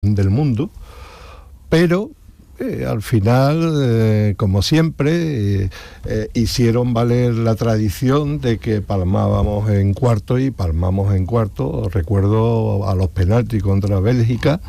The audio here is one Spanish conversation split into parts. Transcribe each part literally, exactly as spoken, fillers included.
del mundo, pero eh, al final, eh, como siempre, eh, eh, hicieron valer la tradición de que palmábamos en cuarto y palmamos en cuarto. Recuerdo a los penaltis contra Bélgica,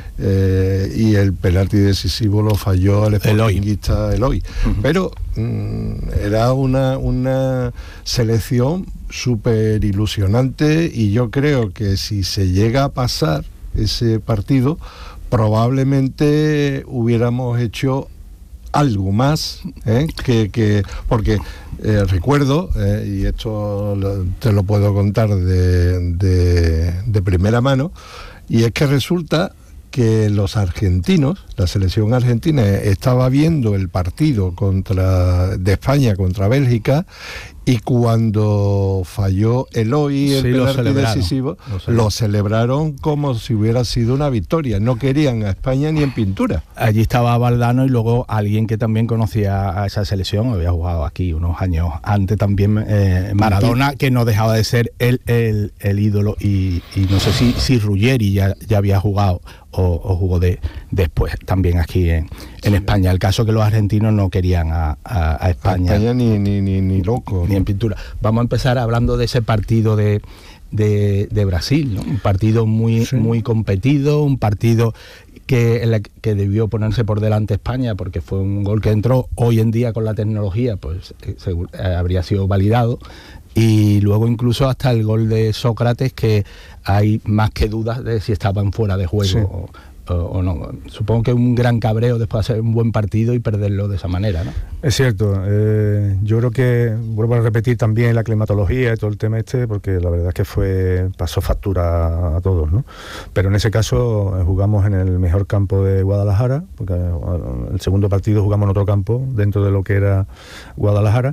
eh, y el penalti decisivo lo falló el sportinguista Eloy. Uh-huh. Pero mm, era una, una selección súper ilusionante, y yo creo que si se llega a pasar ese partido, probablemente hubiéramos hecho algo más, ¿eh? que, que porque eh, recuerdo, eh, y esto lo, te lo puedo contar de, de, de primera mano, y es que resulta que los argentinos, la selección argentina, estaba viendo el partido contra de España contra Bélgica, y cuando falló Eloy el sí, penalti lo decisivo, lo, lo celebraron como si hubiera sido una victoria. No querían a España ni en pintura. Allí estaba Valdano, y luego alguien que también conocía a esa selección, había jugado aquí unos años antes también, eh, Maradona, que no dejaba de ser el, el, el ídolo, y, y no sé si, si Ruggeri ya, ya había jugado o, o jugó de, después también aquí en, en sí. España. El caso que los argentinos no querían a, a, a España. A España ni, ni, ni, ni loco. Ni en pintura. Vamos a empezar hablando de ese partido de, de, de Brasil, ¿no? Un partido muy, sí. muy competido, un partido que, que debió ponerse por delante España, porque fue un gol que entró. Hoy en día, con la tecnología, pues seguro, eh, habría sido validado. Y luego incluso hasta el gol de Sócrates, que hay más que dudas de si estaban fuera de juego, sí. o, o, o no. Supongo que un gran cabreo después de hacer un buen partido y perderlo de esa manera, ¿no? Es cierto. Eh, yo creo que, vuelvo a repetir también la climatología y todo el tema este, porque la verdad es que fue pasó factura a, a todos, ¿no? Pero en ese caso eh, jugamos en el mejor campo de Guadalajara, porque eh, el segundo partido jugamos en otro campo dentro de lo que era Guadalajara.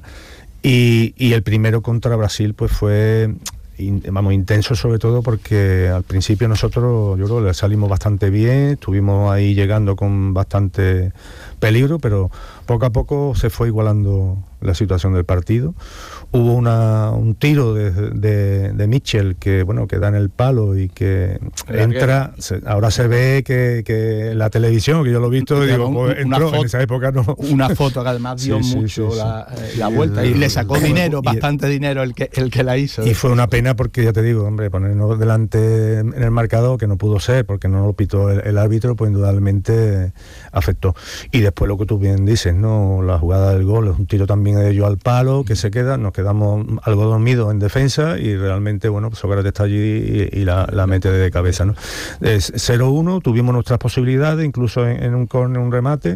Y, y el primero contra Brasil pues fue, in, vamos, intenso, sobre todo porque al principio nosotros, yo creo que le salimos bastante bien, estuvimos ahí llegando con bastante peligro, pero poco a poco se fue igualando la situación del partido. Hubo una, un tiro de, de, de Mitchell que, bueno, que da en el palo y que entra, se, ahora se ve que, que en la televisión, que yo lo he visto, digo, un, pues entró, foto, en esa época no. Una foto que además dio sí, mucho sí, sí, la, sí. la vuelta, y, y le sacó y, dinero, y, bastante y, dinero el que, el que la hizo. Y fue una pena porque, ya te digo, hombre, ponernos delante en el marcador, que no pudo ser, porque no lo pitó el, el árbitro, pues indudablemente afectó. Y después lo que tú bien dices, ¿no? La jugada del gol es un tiro también de ellos al palo, que se queda, nos quedamos algo dormidos en defensa, y realmente, bueno, pues Sócrates está allí y, y la, la mete de cabeza, ¿no? Es cero uno, tuvimos nuestras posibilidades, incluso en, en un córner, un remate,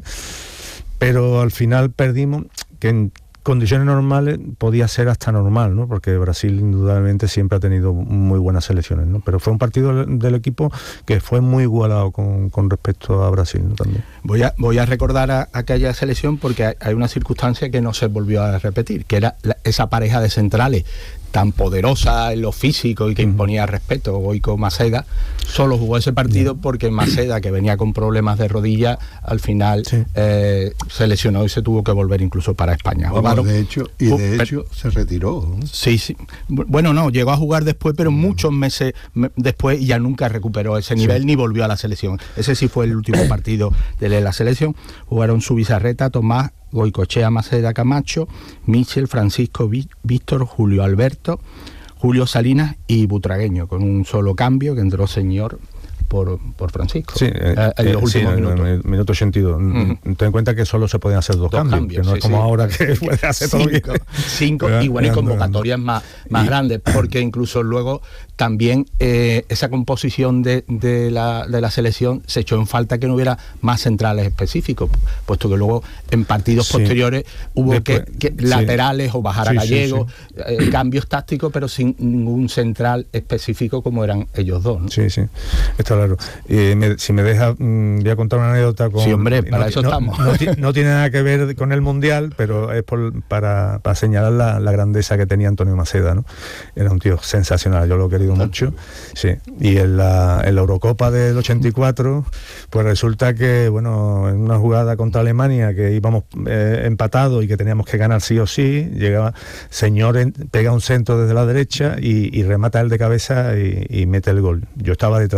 pero al final perdimos, que en condiciones normales podía ser hasta normal, ¿no? Porque Brasil indudablemente siempre ha tenido muy buenas selecciones, ¿no? Pero fue un partido del equipo que fue muy igualado con, con respecto a Brasil, ¿no? También. Voy a, voy a recordar a, a aquella selección, porque hay, hay una circunstancia que no se volvió a repetir, que era la, esa pareja de centrales tan poderosa en lo físico y que imponía respeto, Goico Maceda. Solo jugó ese partido porque Maceda, que venía con problemas de rodilla, al final sí. eh, se lesionó y se tuvo que volver incluso para España. Bueno, Jugaron, de hecho, y de hecho pero, se retiró, ¿no? Sí, sí. Bueno, no, llegó a jugar después, pero muchos meses después, y ya nunca recuperó ese nivel, sí. ni volvió a la selección. Ese sí fue el último partido de la selección. Jugaron Zubizarreta, Tomás, Goicoechea, Maceda, Camacho, Michel, Francisco, Víctor, Julio Alberto, Julio Salinas y Butragueño, con un solo cambio, que entró Señor por, por Francisco. Sí, eh, en los eh, últimos sí, minutos. En el minuto ochenta y dos. Mm. Ten en cuenta que solo se pueden hacer dos, dos cambios, cambios, que no sí, es como sí. ahora que puede hacer todo cinco, bien. Cinco, y bueno, y convocatorias más, más y, grandes, porque incluso luego también eh, esa composición de, de, la, de la selección se echó en falta que no hubiera más centrales específicos, puesto que luego en partidos sí. posteriores hubo Después, que, que sí. laterales o bajar a sí, Gallego, sí, sí. Eh, cambios tácticos, pero sin ningún central específico como eran ellos dos, ¿no? Sí, sí, está claro. Eh, me, si me deja, mmm, voy a contar una anécdota con... Sí, hombre, para no, eso no, estamos. No, no, no tiene nada que ver con el Mundial, pero es por, para, para señalar la, la grandeza que tenía Antonio Maceda, ¿no? Era un tío sensacional, yo lo he querido mucho. Sí. Y en la, en la Eurocopa del ochenta y cuatro, pues resulta que, bueno, en una jugada contra Alemania que íbamos eh, empatados y que teníamos que ganar sí o sí, llegaba Señor, en, pega un centro desde la derecha y, y remata él de cabeza y, y mete el gol. Yo estaba detrás de él, ¿no?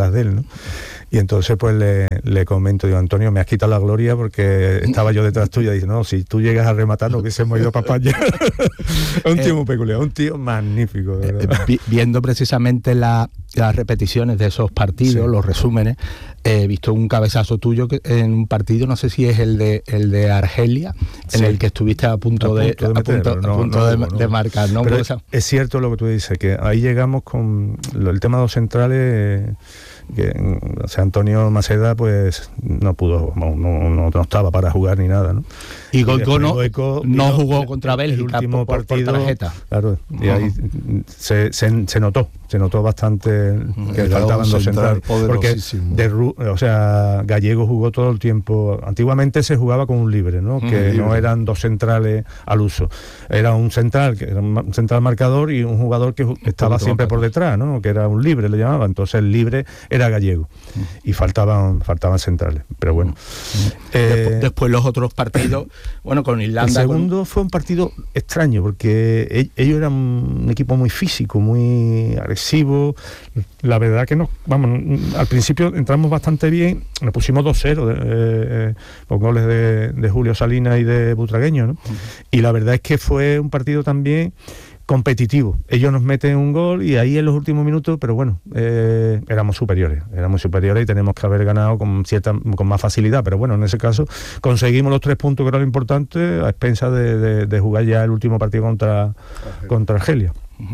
Y entonces pues le, le comento, digo, Antonio, me has quitado la gloria porque estaba yo detrás tuya. Dice, no, si tú llegas a rematar, no hubiésemos ido para España. Un tío muy peculiar, un tío magnífico, de verdad. Eh, viendo precisamente la, las repeticiones de esos partidos, sí. los resúmenes, he visto un cabezazo tuyo que, en un partido, no sé si es el de el de Argelia, sí. en el que estuviste a punto, a de, punto de, a punto, no, a punto no, de, no, de marcar, ¿no? Pero es, es cierto lo que tú dices, que ahí llegamos con lo, el tema de los centrales. Que, o sea, Antonio Maceda pues no pudo, no, no, no estaba para jugar ni nada, ¿no? Y Goico no, Goico, no jugó contra Bélgica el último por, partido, por tarjeta. Claro, y uh-huh. ahí se, se, se notó, se notó bastante uh-huh. que faltaban dos centrales, porque de, o sea, Gallego jugó todo el tiempo. Antiguamente se jugaba con un libre, ¿no? Uh-huh. Que no eran dos centrales al uso, era un central, que era un central marcador y un jugador que estaba siempre por detrás, ¿no? Que era un libre, le llamaban. Entonces el libre era Gallego y faltaban faltaban centrales, pero bueno. Eh, después, después los otros partidos, bueno, con Irlanda. El segundo con... fue un partido extraño porque ellos eran un equipo muy físico, muy agresivo. La verdad que no, vamos, al principio entramos bastante bien, nos pusimos dos cero eh, con goles de, de Julio Salinas y de Butragueño, ¿no? Uh-huh. Y la verdad es que fue un partido también competitivo. Ellos nos meten un gol y ahí en los últimos minutos, pero bueno, eh, éramos superiores, éramos superiores y tenemos que haber ganado con cierta, con más facilidad, pero bueno, en ese caso conseguimos los tres puntos que era lo importante a expensas de, de, de jugar ya el último partido contra Argelia. Contra Argelia.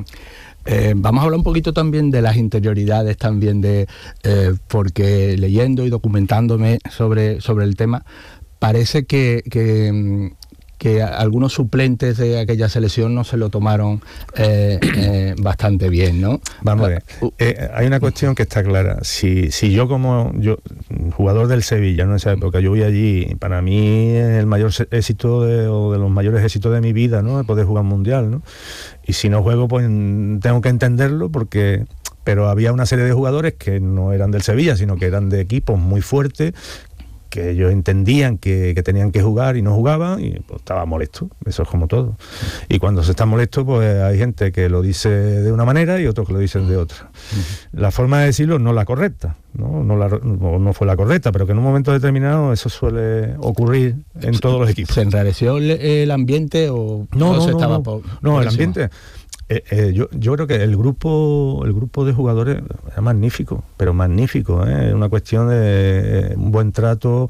Eh, vamos a hablar un poquito también de las interioridades también de eh, porque leyendo y documentándome sobre, sobre el tema, parece que, que que algunos suplentes de aquella selección no se lo tomaron eh, eh, bastante bien, ¿no? Vamos a ver, eh, hay una cuestión que está clara. Si, si yo como yo jugador del Sevilla, ¿no? En esa época, yo voy allí, para mí el mayor éxito de, o de los mayores éxitos de mi vida, ¿no? Es poder jugar un mundial, ¿no? Y si no juego, pues tengo que entenderlo porque... Pero había una serie de jugadores que no eran del Sevilla, sino que eran de equipos muy fuertes, que ellos entendían que, que tenían que jugar y no jugaban y pues estaba molesto, eso es como todo. Y cuando se está molesto pues hay gente que lo dice de una manera y otros que lo dicen de otra. Uh-huh. La forma de decirlo no la correcta, ¿no? No, la, no, no fue la correcta, pero que en un momento determinado eso suele ocurrir en todos los equipos. ¿Se enrareció el, el ambiente o no, no, se no, estaba no, por, no por el ambiente... Eh, eh, yo, yo creo que el grupo el grupo de jugadores era magnífico, pero magnífico, ¿eh? Una cuestión de un buen trato,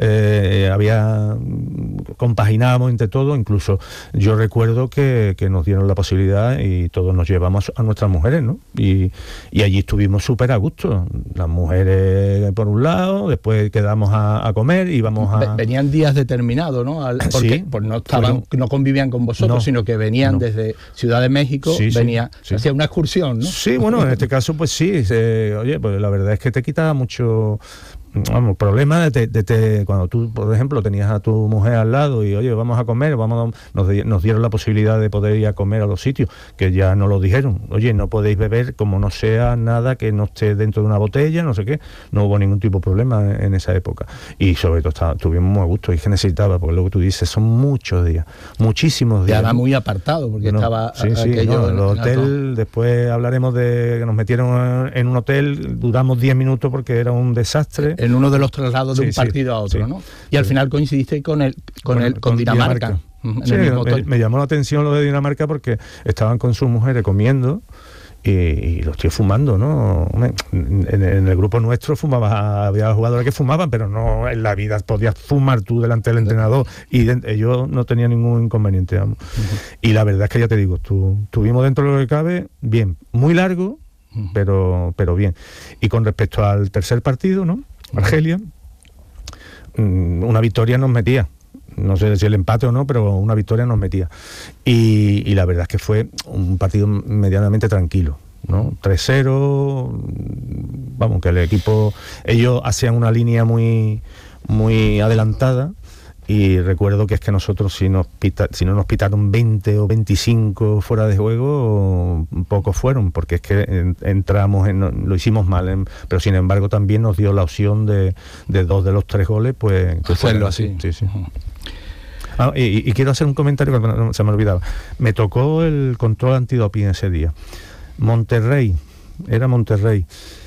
eh, había compaginábamos entre todos, incluso yo recuerdo que, que nos dieron la posibilidad y todos nos llevamos a nuestras mujeres, ¿no? Y, y allí estuvimos súper a gusto, las mujeres por un lado, después quedamos a, a comer y íbamos a... Venían días determinados, ¿no? Al, porque sí, pues no estaban, pues no convivían con vosotros, no, sino que venían no. desde Ciudad de México. Sí, venía, sí, hacía una excursión, ¿no? Sí, bueno, en este caso pues sí, se, oye, pues la verdad es que te quita mucho, vamos, problema de, de, de cuando tú, por ejemplo, tenías a tu mujer al lado y oye, vamos a comer, vamos a, nos, nos dieron la posibilidad de poder ir a comer a los sitios, que ya no lo dijeron, oye, no podéis beber como no sea nada que no esté dentro de una botella, no sé qué, no hubo ningún tipo de problema en, en esa época, y sobre todo está, tuvimos muy a gusto, y que necesitaba, porque lo que tú dices, son muchos días, muchísimos días. Ya era muy apartado, porque no, estaba sí, sí, aquello no, el hotel, después hablaremos de que nos metieron en un hotel, duramos diez minutos porque era un desastre. En uno de los traslados de sí, un partido sí, a otro, sí, ¿no? Y al final coincidiste con el con, con el con, con Dinamarca. Dinamarca. Sí, el me, me llamó la atención lo de Dinamarca porque estaban con sus mujeres comiendo y, y los tíos fumando, ¿no? En, en el grupo nuestro fumaba, había jugadores que fumaban, pero no en la vida podías fumar tú delante del entrenador y de, ellos no tenían ningún inconveniente, vamos. Uh-huh. Y la verdad es que ya te digo, tú, tuvimos dentro de lo que cabe, bien, muy largo, uh-huh. pero, pero bien. Y con respecto al tercer partido, ¿no? Argelia, una victoria nos metía, no sé si el empate o no, pero una victoria nos metía y, y la verdad es que fue un partido medianamente tranquilo, ¿no? tres cero, vamos, que el equipo, ellos hacían una línea muy, muy adelantada. Y recuerdo que es que nosotros, si nos pita, si no nos pitaron veinte o veinticinco fuera de juego, pocos fueron, porque es que entramos, en, lo hicimos mal, en, pero sin embargo también nos dio la opción de, de dos de los tres goles, pues que hacerlo así. Sí, sí. Uh-huh. Ah, y, y quiero hacer un comentario que se me olvidaba. Me tocó el control antidoping ese día. Monterrey, era Monterrey.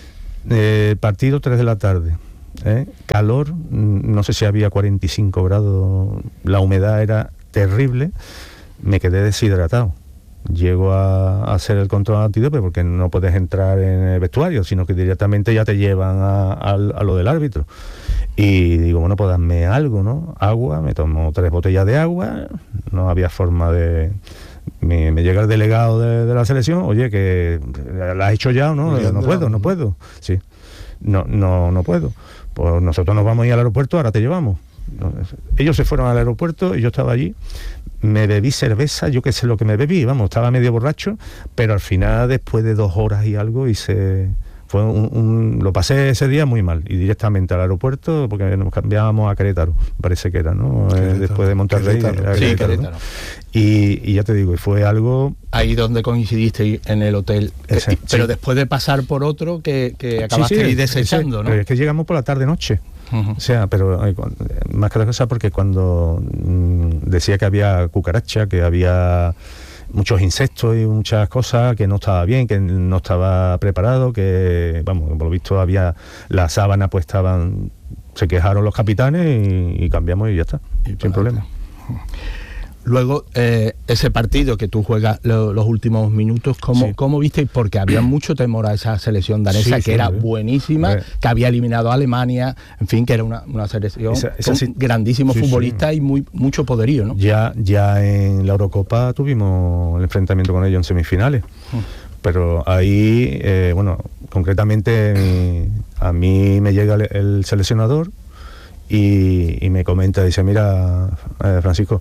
Eh, partido tres de la tarde. ¿eh? Calor, no sé si había cuarenta y cinco grados, la humedad era terrible, me quedé deshidratado. Llego a, a hacer el control antídope porque no puedes entrar en el vestuario, sino que directamente ya te llevan a, a, a lo del árbitro. Y digo, bueno, pues dame algo, ¿no? Agua, me tomo tres botellas de agua, no había forma de... Me, me llega el delegado de, de la selección, oye, que la has hecho ya o no, no puedo, no puedo. Sí, no, no, no puedo. Pues nosotros nos vamos a ir al aeropuerto, ahora te llevamos. Ellos se fueron al aeropuerto y yo estaba allí, me bebí cerveza, yo qué sé lo que me bebí, vamos, estaba medio borracho, pero al final, después de dos horas y algo, hice... Fue un, un, lo pasé ese día muy mal y directamente al aeropuerto porque nos cambiábamos a Querétaro, parece que era, ¿no? Eh, después de Monterrey. Querétaro. Era Sí, Querétaro, Querétaro. ¿no? Y, y ya te digo, y fue algo... Ahí donde coincidiste en el hotel, Ese, eh, pero sí. después de pasar por otro que, que acabaste sí, sí, ahí desechando, sí, ¿no? Pero es que llegamos por la tarde-noche. Uh-huh. O sea, pero eh, más que la cosa porque cuando mmm, decía que había cucaracha, que había muchos insectos y muchas cosas, que no estaba bien, que no estaba preparado, que, vamos, por lo visto había la sábana, pues estaban, se quejaron los capitanes y, y cambiamos y ya está, y sin problema. Luego, eh, ese partido que tú juegas lo, los últimos minutos, ¿cómo, sí. ¿cómo viste? Porque había mucho temor a esa selección danesa, sí, que sí, era sí. buenísima, Eh. que había eliminado a Alemania, en fin, que era una, una selección Esa- esa con sí- grandísimos sí, futbolistas sí. y muy mucho poderío, ¿no? Ya, ya en la Eurocopa tuvimos el enfrentamiento con ellos en semifinales. Uh. Pero ahí, eh, bueno, concretamente mi- a mí me llega el, el seleccionador y, y me comenta, dice, mira, eh, Francisco,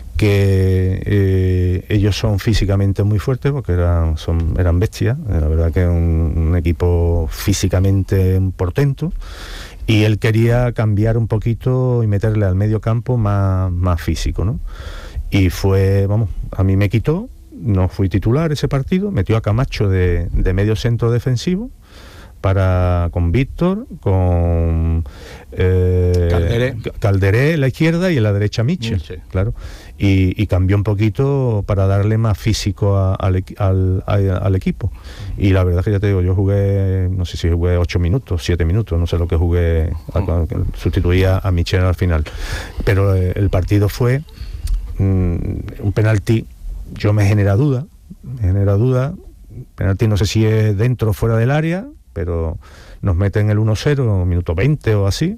que eh, ellos son físicamente muy fuertes porque eran, son, eran bestias, la verdad que un, un equipo físicamente portento, y él quería cambiar un poquito y meterle al medio campo más, más físico, ¿no? Y fue, vamos, a mí me quitó, no fui titular ese partido, metió a Camacho de, de medio centro defensivo, para con Víctor, con eh, Calderé. Calderé en la izquierda y en la derecha Michel, Michel. claro, y, y cambió un poquito para darle más físico a, al, al, al, al equipo. Y la verdad es que ya te digo, yo jugué, no sé si jugué ocho minutos, siete minutos, no sé lo que jugué, uh-huh. sustituía a Michel al final, pero eh, el partido fue mm, un penalti. Yo me genera duda, me genera duda, penalti no sé si es dentro o fuera del área, pero nos meten el uno cero, minuto veinte o así,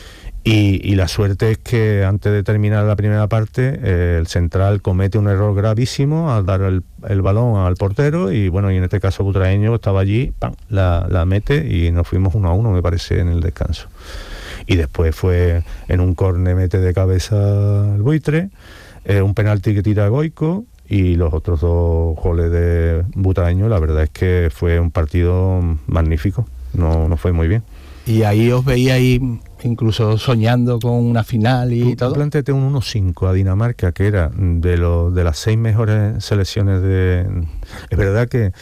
y, y la suerte es que antes de terminar la primera parte, eh, el central comete un error gravísimo al dar el, el balón al portero, y bueno, y en este caso Butragueño estaba allí, ¡pam!, la, la mete y nos fuimos uno a uno, me parece, en el descanso. Y después fue en un córner, mete de cabeza el Buitre, eh, un penalti que tira Goico, y los otros dos goles de Butragueño. La verdad es que fue un partido magnífico, no, no fue muy bien. Y ahí os veía ahí incluso soñando con una final y Tú, todo. tú planteaste un uno cinco a Dinamarca, que era de, los de las seis mejores selecciones de... Es verdad que,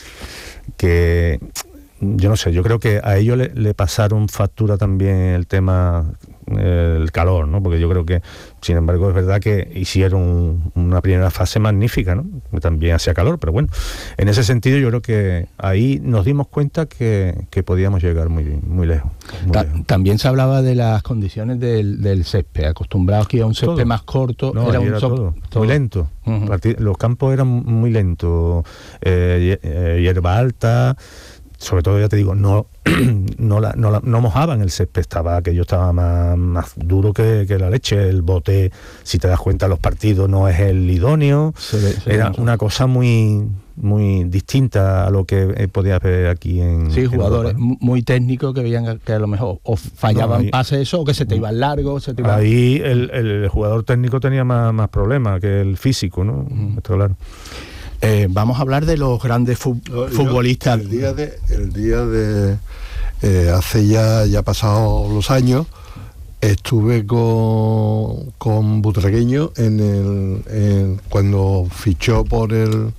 que yo no sé, yo creo que a ellos le, le pasaron factura también el tema, el calor, ¿no? Porque yo creo que, sin embargo, es verdad que hicieron una primera fase magnífica, ¿no? También hacía calor, pero bueno, en ese sentido yo creo que ahí nos dimos cuenta que, que podíamos llegar muy, muy lejos. Muy Ta- lejos. También se hablaba de las condiciones del, del césped, acostumbrados que a un césped Todo. más corto, No, era ahí un era so- todo, todo. muy lento. Uh-huh. Parti- Los campos eran muy lentos, eh, eh, hierba alta, sobre todo, ya te digo, no no, la, no, la, no mojaban el césped, estaba, aquello estaba más, más duro que, que la leche, el bote, si te das cuenta, los partidos no es el idóneo, Se ve- se era ve una cosa muy muy distinta a lo que eh, podías ver aquí en Sí, en jugadores Europa, ¿no? muy técnicos que veían que a lo mejor o fallaban No, ahí- pases eso, o que se te iban largos, se te iban... Ahí el, el jugador técnico tenía más, más problemas que el físico, ¿no? Uh-huh. Está claro. Eh, vamos a hablar de los grandes fu- Yo, futbolistas. El día de, el día de eh, hace ya, ya pasados los años, estuve con, con Butragueño en el, en, cuando fichó por el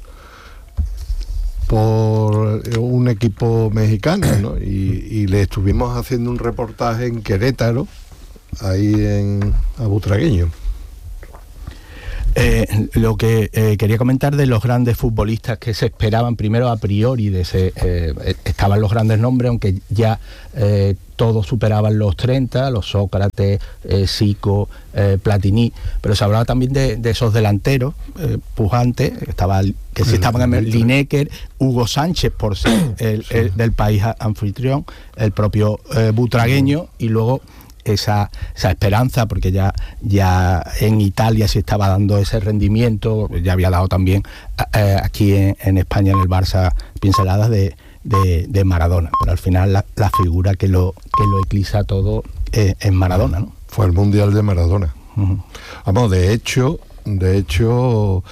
por un equipo mexicano, ¿no? Y, y le estuvimos haciendo un reportaje en Querétaro, ahí en a Butragueño. Eh, lo que eh, quería comentar de los grandes futbolistas que se esperaban primero a priori de ese, eh, estaban los grandes nombres, aunque ya eh, todos superaban los treinta, los Sócrates, eh, Zico, eh, Platini, pero se hablaba también de, de esos delanteros eh, pujantes, estaba, que sí estaban en el Lineker, Hugo Sánchez por ser el, el, el, del país anfitrión, el propio eh, butragueño, y luego Esa, esa esperanza, porque ya, ya en Italia se estaba dando ese rendimiento, ya había dado también eh, aquí en, en España, en el Barça, pinceladas de, de, de Maradona, pero al final la, la figura que lo, que lo eclipsa todo eh, es Maradona, ¿no? Fue el Mundial de Maradona. Uh-huh. Vamos, de hecho, de hecho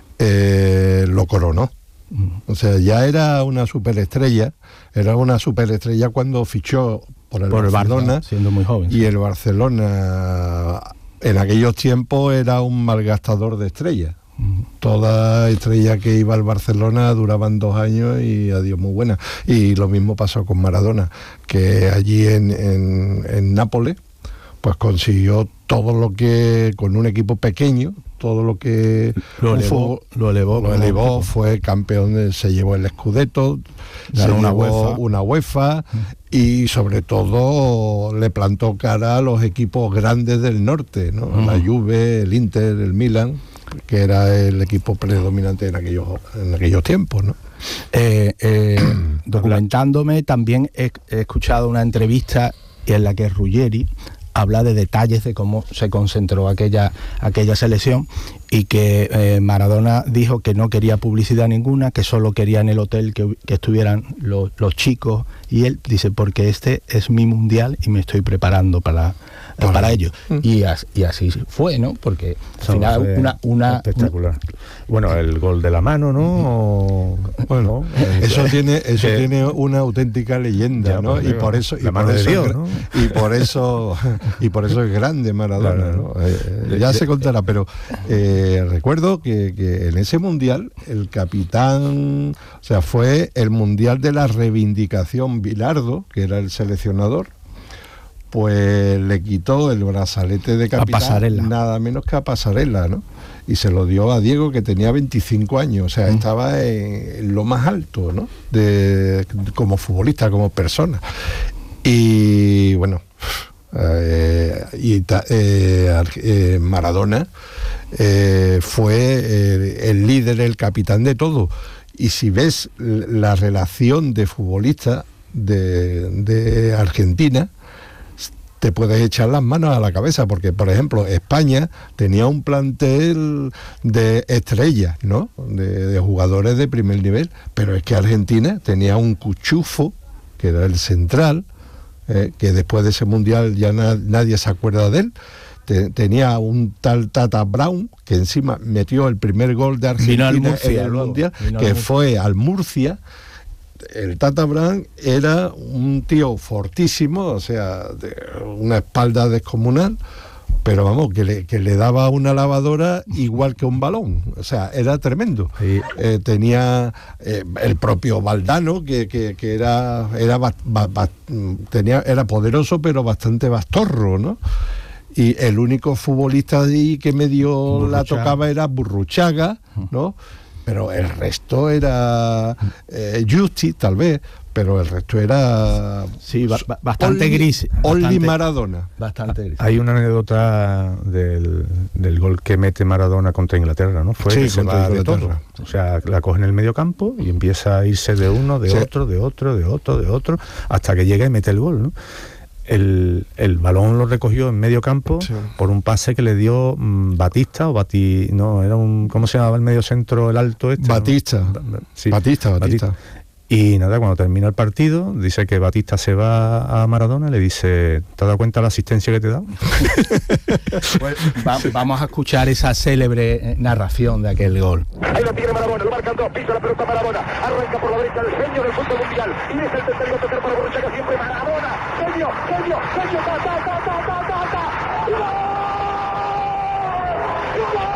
eh, lo coronó. Uh-huh. O sea, ya era una superestrella, era una superestrella cuando fichó por el por Barcelona, el Barça, siendo muy joven. Y sí. El Barcelona en aquellos tiempos era un malgastador de estrellas. Uh-huh. Toda estrella que iba al Barcelona duraban dos años y adiós, muy buena. Y lo mismo pasó con Maradona, que allí en, en, en Nápoles pues consiguió todo lo que, con un equipo pequeño, todo lo que lo elevó, fue, lo elevó, lo elevó fue campeón, se llevó el Scudetto, se una llevó UEFA. una UEFA y sobre todo le plantó cara a los equipos grandes del norte, ¿no? Uh-huh. La Juve, el Inter, el Milan, que era el equipo predominante en aquellos, en aquellos tiempos, ¿no? Eh, eh, documentándome también he, he escuchado una entrevista en la que Ruggeri habla de detalles de cómo se concentró aquella, aquella selección, y que eh, Maradona dijo que no quería publicidad ninguna, que solo quería en el hotel que, que estuvieran los, los chicos, y él dice, porque este es mi mundial y me estoy preparando para, para, para ello. Mm. Y, as, y así fue, ¿no? Porque al final fue una, una... espectacular. Una, bueno, el gol de la mano, ¿no? O, bueno, eso tiene eso que, tiene una auténtica leyenda, ¿no? Y por eso... La y mano por de eso Dios, es, ¿no? Y por eso, y por eso es grande Maradona, claro, ¿no? Eh, ya se contará, pero... Eh, recuerdo que, que en ese mundial el capitán, o sea, fue el mundial de la reivindicación. Bilardo, que era el seleccionador, pues le quitó el brazalete de capitán, nada menos que a Pasarela, ¿no? Y se lo dio a Diego, que tenía veinticinco años, o sea, mm. estaba en, en lo más alto, ¿no? De, como futbolista, como persona. Y bueno, eh, y eh, eh, Maradona Eh, fue eh, el líder, el capitán de todo. Y si ves la relación de futbolistas de, de Argentina, te puedes echar las manos a la cabeza, porque por ejemplo España tenía un plantel de estrellas, ¿no? de, de jugadores de primer nivel, pero es que Argentina tenía un cuchufo, que era el central, eh, que después de ese mundial ya na- nadie se acuerda de él. Tenía un tal Tata Brown, que encima metió el primer gol de Argentina Murcia, en el luego, Mundial, que al fue al Murcia. El Tata Brown era un tío fortísimo, o sea, de una espalda descomunal, pero vamos, que le, que le daba una lavadora igual que un balón, o sea, era tremendo. Sí. Eh, tenía eh, el propio Valdano, que, que, que era, era, ba, ba, ba, tenía, era poderoso, pero bastante bastorro, ¿no? Y el único futbolista ahí que medio Burruchaga. La tocaba era Burruchaga, ¿no? Pero el resto era eh, Justi, tal vez, pero el resto era... Sí, ba- ba- bastante Only, gris. Only bastante, Maradona. Bastante gris. Hay una anécdota del, del gol que mete Maradona contra Inglaterra, ¿no? Fue sí, que se va de todo. O sea, la coge en el medio campo y empieza a irse de uno, de sí. otro, de otro, de otro, de otro, hasta que llega y mete el gol, ¿no? El, el balón lo recogió en medio campo, sí. por un pase que le dio mmm, Batista o Bati, no, era un, ¿cómo se llamaba el medio centro, el alto este? Batista, ¿no? sí, Batista, Batista. Batista. Y nada, cuando termina el partido, dice que Batista se va a Maradona y le dice, ¿te has dado cuenta de la asistencia que te he dado? Pues, va, vamos a escuchar esa célebre narración de aquel gol. Ahí lo tiene Maradona, lo marcan dos, pisa la pelota Maradona, arranca por la derecha el genio del fútbol mundial, y es el tercero a tocar para Burruchaga, siempre Maradona, genio, genio, genio, ta, ta, ta, ta, ta, ta, ta, ¡gol! ¡Gol!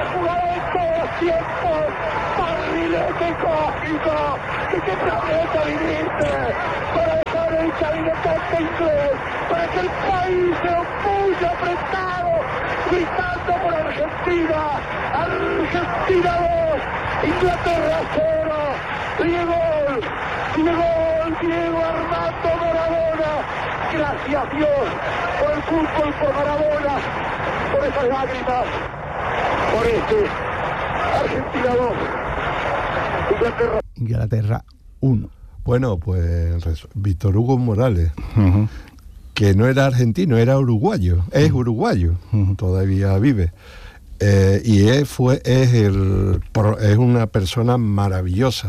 jugada de todos los tiempos, barrilete cósmico, ¿de qué planeta viniste? Para dejar el chavinetante inglés, para que el país se opulle apretado, gritando por Argentina, Argentina dos, Inglaterra cero, Diego, Diego, Diego Armando Maradona, gracias Dios por el fútbol, por Maradona, por esas lágrimas, por este, Argentina dos, Inglaterra. Inglaterra uno. Bueno, pues Víctor Hugo Morales, uh-huh. que no era argentino, era uruguayo, es uruguayo, uh-huh. todavía vive. Eh, y él fue, es, el, es una persona maravillosa,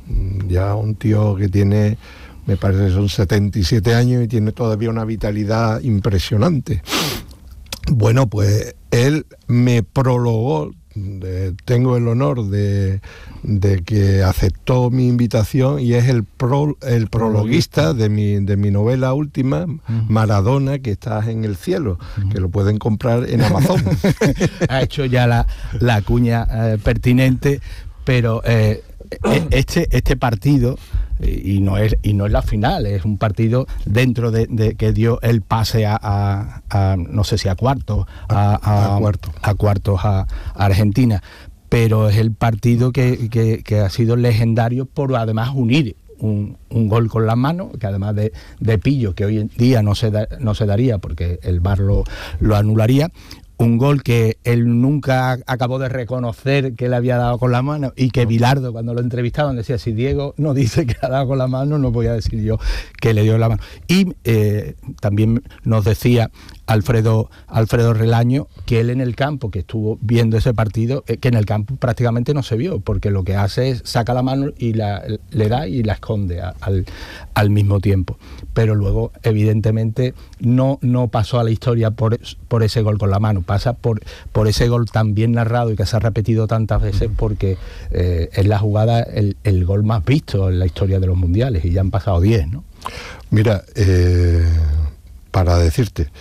ya un tío que tiene, me parece que son setenta y siete años y tiene todavía una vitalidad impresionante. Bueno, pues él me prologó, eh, tengo el honor de, de que aceptó mi invitación y es el, pro, el prologuista de mi, de mi novela última, uh-huh. Maradona, que está en el cielo, uh-huh. que lo pueden comprar en Amazon. Ha hecho ya la, la cuña eh, pertinente, pero eh, este, este partido, y no es y no es la final, es un partido dentro de, de que dio el pase a, a, a no sé si a cuartos a, a, a, cuarto. a cuartos a, a Argentina, pero es el partido que, que, que ha sido legendario por además unir un, un gol con las manos, que además de, de pillo, que hoy en día no se da, no se daría porque el V A R lo, lo anularía. Un gol que él nunca acabó de reconocer que le había dado con la mano y que Bilardo, cuando lo entrevistaban, decía, si Diego no dice que le ha dado con la mano, no voy a decir yo que le dio la mano. Y eh, también nos decía Alfredo, Alfredo Relaño que él en el campo, que estuvo viendo ese partido, eh, que en el campo prácticamente no se vio, porque lo que hace es saca la mano y la, le da y la esconde a, al, al mismo tiempo. Pero luego, evidentemente, no, no pasó a la historia por, por ese gol con la mano. Pasa por, por ese gol tan bien narrado y que se ha repetido tantas veces, porque eh, es la jugada, el, el gol más visto en la historia de los mundiales, y ya han pasado diez, ¿no? Mira, eh, para decirte,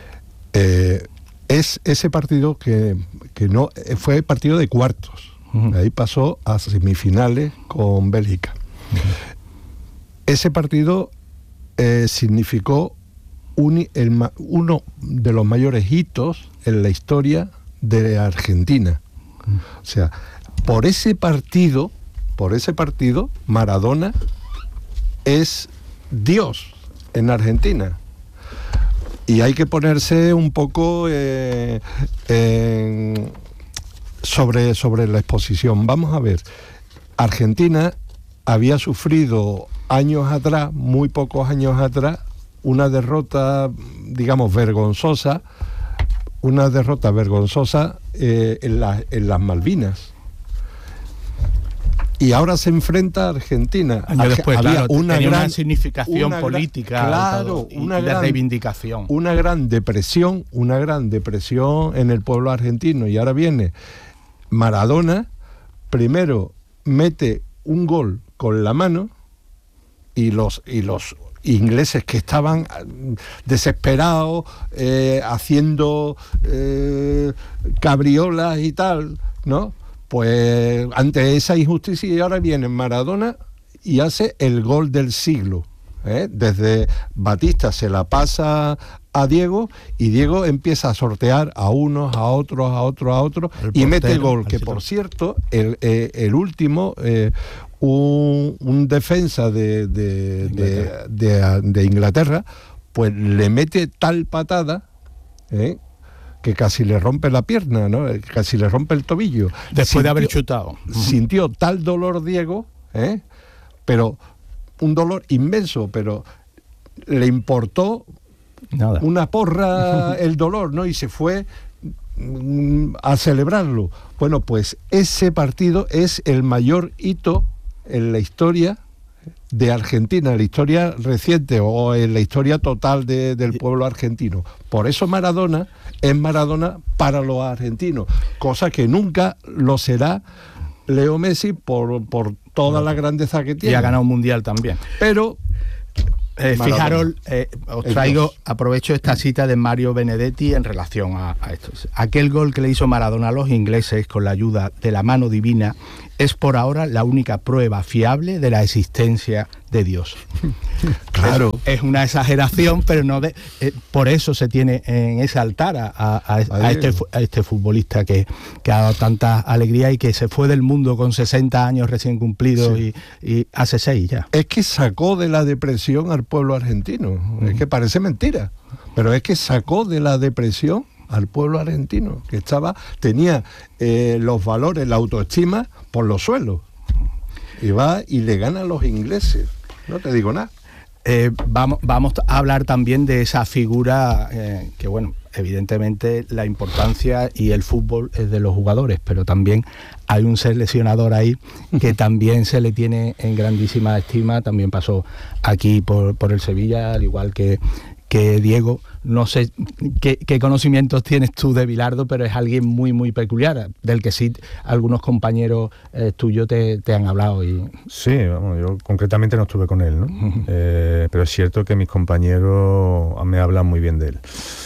eh, es ese partido que, que no fue el partido de cuartos, uh-huh. ahí pasó a semifinales con Bélgica. Uh-huh. Ese partido eh, significó Un, el, uno de los mayores hitos en la historia de Argentina. O sea, por ese partido, por ese partido, Maradona es Dios en Argentina. Y hay que ponerse un poco eh, en, sobre, sobre la exposición. Vamos a ver, Argentina había sufrido años atrás, muy pocos años atrás, una derrota, digamos, vergonzosa, una derrota vergonzosa eh, en, la, en las Malvinas. Y ahora se enfrenta a Argentina. Años después, había claro, una tenía gran una significación una política, gran, claro, todo, y, una y gran, de reivindicación. Una gran depresión, una gran depresión en el pueblo argentino. Y ahora viene Maradona, primero mete un gol con la mano y los y los ingleses que estaban desesperados, eh, haciendo eh, cabriolas y tal, ¿no? Pues ante esa injusticia, y ahora viene Maradona y hace el gol del siglo, ¿eh? Desde Batista se la pasa a Diego y Diego empieza a sortear a unos, a otros, a otros, a otros y mete el gol, que por cierto, el, eh, el último... Eh, Un, un defensa de, de, Inglaterra. De, de, de Inglaterra, pues le mete tal patada, ¿eh? que casi le rompe la pierna, ¿no? Casi le rompe el tobillo. Después sintió, de haber chutado. Sintió tal dolor Diego, ¿eh? pero un dolor inmenso, pero le importó Nada. una porra el dolor, ¿no? Y se fue a celebrarlo. Bueno, pues ese partido es el mayor hito en la historia de Argentina, en la historia reciente o en la historia total de, del pueblo argentino. Por eso Maradona es Maradona para los argentinos, cosa que nunca lo será Leo Messi por, por toda la grandeza que tiene. Y ha ganado un mundial también. Pero Eh, fijaros, eh, os traigo, aprovecho esta cita de Mario Benedetti en relación a, a esto. Aquel gol que le hizo Maradona a los ingleses con la ayuda de la mano divina es por ahora la única prueba fiable de la existencia de Dios. Claro. Es, es una exageración, pero no de, eh, por eso se tiene en ese altar a, a, a, a, este, a este futbolista que, que ha dado tanta alegría y que se fue del mundo con sesenta años recién cumplidos, sí. y, y hace seis ya. Es que sacó de la depresión al pueblo argentino. Mm. Es que parece mentira, pero es que sacó de la depresión al pueblo argentino, que estaba, tenía eh, los valores, la autoestima por los suelos. Y va y le gana a los ingleses. No te digo nada. Eh, vamos, vamos a hablar también de esa figura eh, que, bueno, evidentemente la importancia y el fútbol es de los jugadores, pero también hay un seleccionador ahí que también se le tiene en grandísima estima. También pasó aquí por, por el Sevilla, al igual que que Diego. No sé qué, qué conocimientos tienes tú de Bilardo, pero es alguien muy, muy peculiar, del que sí algunos compañeros eh, tuyos te, te han hablado. Y... Sí, vamos, yo concretamente no estuve con él, ¿no? Uh-huh. eh, pero es cierto que mis compañeros me hablan muy bien de él.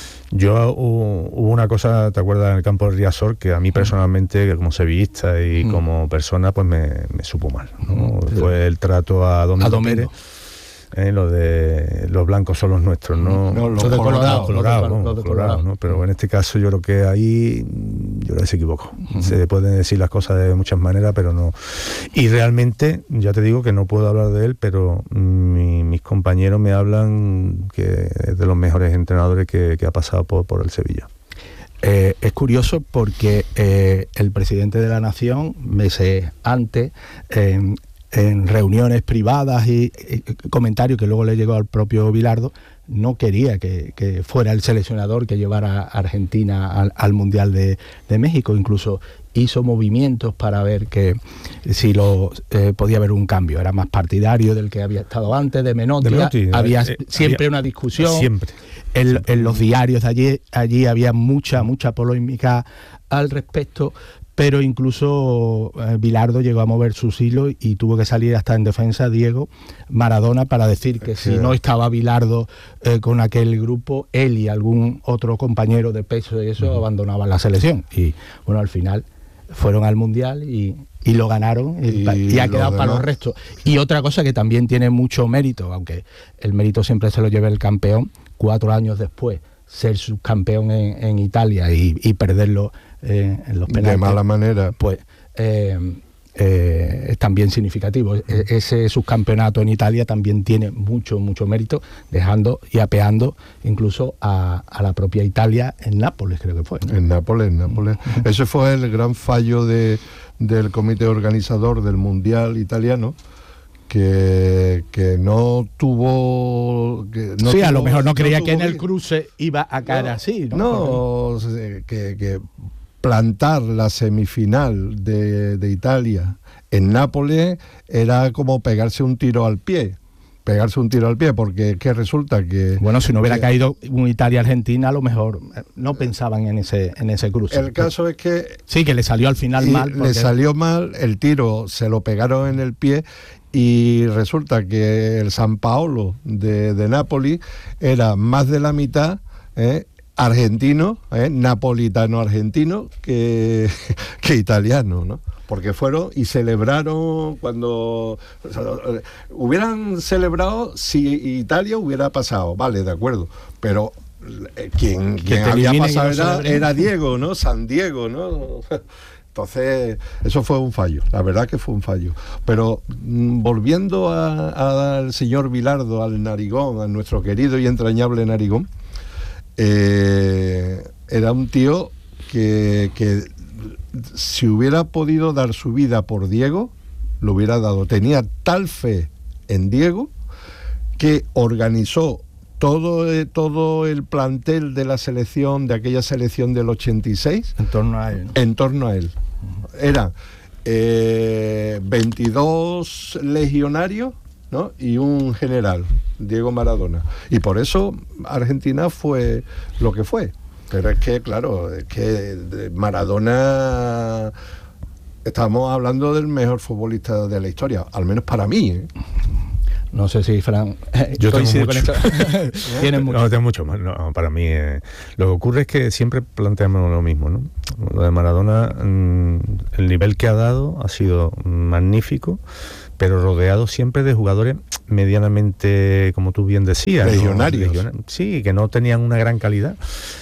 Yo hubo, hubo una cosa, ¿te acuerdas? En el campo de Riazor, que a mí personalmente, como sevillista y uh-huh. como persona, pues me, me supo mal, ¿no? Uh-huh. Fue el trato a Domingo, a Domingo. Pérez. Eh, lo de los blancos son los nuestros, no, no los de Colorado, Colorado, ¿no? Colorado, Colorado, ¿no? Pero en este caso yo creo que ahí yo creo que se equivocó. Uh-huh. Se pueden decir las cosas de muchas maneras, pero no. Y realmente, ya te digo que no puedo hablar de él, pero mi, mis compañeros me hablan que es de los mejores entrenadores que, que ha pasado por, por el Sevilla. Eh, es curioso porque eh, el presidente de la Nación, meses antes, eh, en reuniones privadas y, y comentarios que luego le llegó al propio Bilardo, no quería que, que fuera el seleccionador que llevara a Argentina al, al Mundial de, de México. Incluso hizo movimientos para ver que si lo eh, podía haber un cambio. Era más partidario del que había estado antes, de Menotti. De Menotti había eh, siempre había, una discusión. Siempre. En, siempre. en los diarios de allí, allí había mucha, mucha polémica al respecto. Pero incluso eh, Bilardo llegó a mover sus hilos y tuvo que salir hasta en defensa Diego Maradona para decir que si no estaba Bilardo eh, con aquel grupo, él y algún otro compañero de peso y eso uh-huh. abandonaban la selección. Y bueno, al final fueron al Mundial y, y lo ganaron y, y, y ha quedado demás. Para los restos. Y otra cosa que también tiene mucho mérito, aunque el mérito siempre se lo lleva el campeón, cuatro años después ser subcampeón en, en Italia y, y perderlo eh, en los penaltis, de mala manera, pues eh, eh, es también significativo. E- ese subcampeonato en Italia también tiene mucho, mucho mérito, dejando y apeando incluso a, a la propia Italia en Nápoles, creo que fue, ¿no? En Nápoles, en Nápoles. Uh-huh. Ese fue el gran fallo de, del comité organizador del Mundial italiano, que, que no tuvo... Que no sí, tuvo, a lo mejor no creía no que en el cruce iba a caer no, así. No, no que, que plantar la semifinal de, de Italia en Nápoles era como pegarse un tiro al pie. Pegarse un tiro al pie, porque que resulta que... Bueno, si no hubiera que, caído un Italia-Argentina, a lo mejor no pensaban en ese en ese cruce. El caso es que... Sí, que le salió al final mal. Porque... Le salió mal, el tiro se lo pegaron en el pie y resulta que el San Paolo de, de Nápoles era más de la mitad eh, argentino, eh, napolitano-argentino, que, que italiano, ¿no? Porque fueron y celebraron cuando... O sea, hubieran celebrado si Italia hubiera pasado, vale, de acuerdo, pero eh, quien, quien había pasado era, era Diego, ¿no? San Diego, ¿no? Entonces, eso fue un fallo, la verdad que fue un fallo. Pero mmm, volviendo a, a, al señor Bilardo, al narigón, a nuestro querido y entrañable narigón, eh, era un tío que... que si hubiera podido dar su vida por Diego, lo hubiera dado. Tenía tal fe en Diego que organizó todo, eh, todo el plantel de la selección, de aquella selección del ochenta y seis, en torno a él, ¿no? En torno a él. Eran eh, veintidós legionarios, ¿no? Y un general, Diego Maradona. Y por eso Argentina fue lo que fue. Pero es que, claro, es que Maradona... Estamos hablando del mejor futbolista de la historia, al menos para mí, ¿eh? No sé si Fran yo tengo coincide mucho. con esto. Tienes mucho. No, tengo mucho más. No, para mí, eh, lo que ocurre es que siempre planteamos lo mismo, ¿no? Lo de Maradona, mmm, el nivel que ha dado ha sido magnífico, pero rodeado siempre de jugadores medianamente, como tú bien decías, legionarios. ¿no? Legion- sí, que no tenían una gran calidad.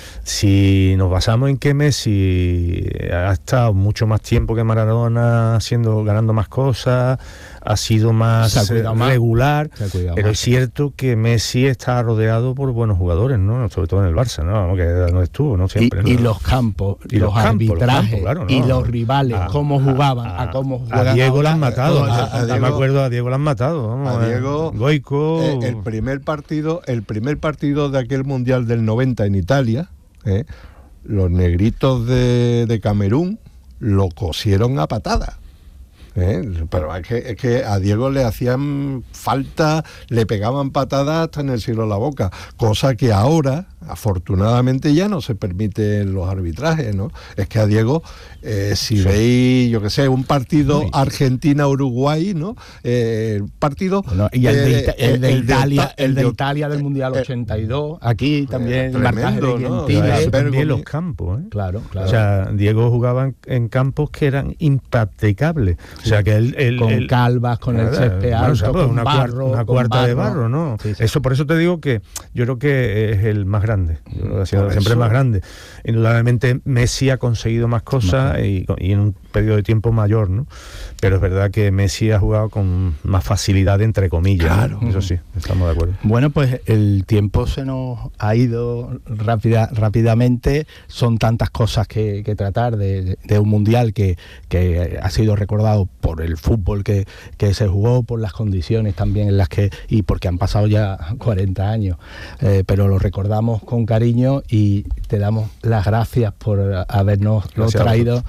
Si nos basamos en que Messi ha estado mucho más tiempo que Maradona haciendo, ganando más cosas, ha sido más, eh, más. regular, pero más. Es cierto que Messi está rodeado por buenos jugadores, ¿no? Sobre todo en el Barça, ¿no? Aunque no estuvo, ¿no? Siempre, y, ¿no? y los campos, Y los, los campos, los arbitrajes, campos, claro, ¿no? y los rivales, A- cómo jugaban, a, a- cómo juegan a Diego ahora, lo han matado, todo a, eso. a- a yo me Diego- acuerdo, a Diego lo han matado, vamos, A Diego, eh, Goico, eh, el primer partido, el primer partido de aquel mundial del noventa en Italia, eh, los negritos de, de Camerún lo cosieron a patadas. ¿Eh? Pero es que, es que a Diego le hacían falta, le pegaban patadas hasta en el cielo de la boca, cosa que ahora, afortunadamente, ya no se permite en los arbitrajes, ¿no? Es que a Diego, eh, si sí. veis, yo qué sé, un partido sí. Argentina-Uruguay, ¿no? Eh, partido... Bueno, y el de, Ita- el de el Italia, de, el de el de, Italia del Mundial ochenta y dos, aquí también, tremendo, marcaje de Argentina. ¿no? También los campos, ¿eh? Claro, claro. O sea, Diego jugaba en, en campos que eran impracticables. O sea, que él... él con él, calvas, con el césped alto, bueno, ¿sabes? con una barro, cuarta, una con cuarta barro. de barro, ¿no? Sí, sí. Eso, por eso te digo que yo creo que es el más grande. Yo creo que ha sido Por siempre eso. más grande. Indudablemente Messi ha conseguido más cosas y, y en un periodo de tiempo mayor, ¿no? Pero es verdad que Messi ha jugado con más facilidad, entre comillas. Claro. ¿no? Eso sí, estamos de acuerdo. Bueno, pues el tiempo se nos ha ido rápida, rápidamente. Son tantas cosas que, que tratar de, de un mundial que, que ha sido recordado por el fútbol que, que se jugó, por las condiciones también en las que, y porque han pasado ya cuarenta años, eh, pero lo recordamos con cariño y te damos las gracias por habernos lo traído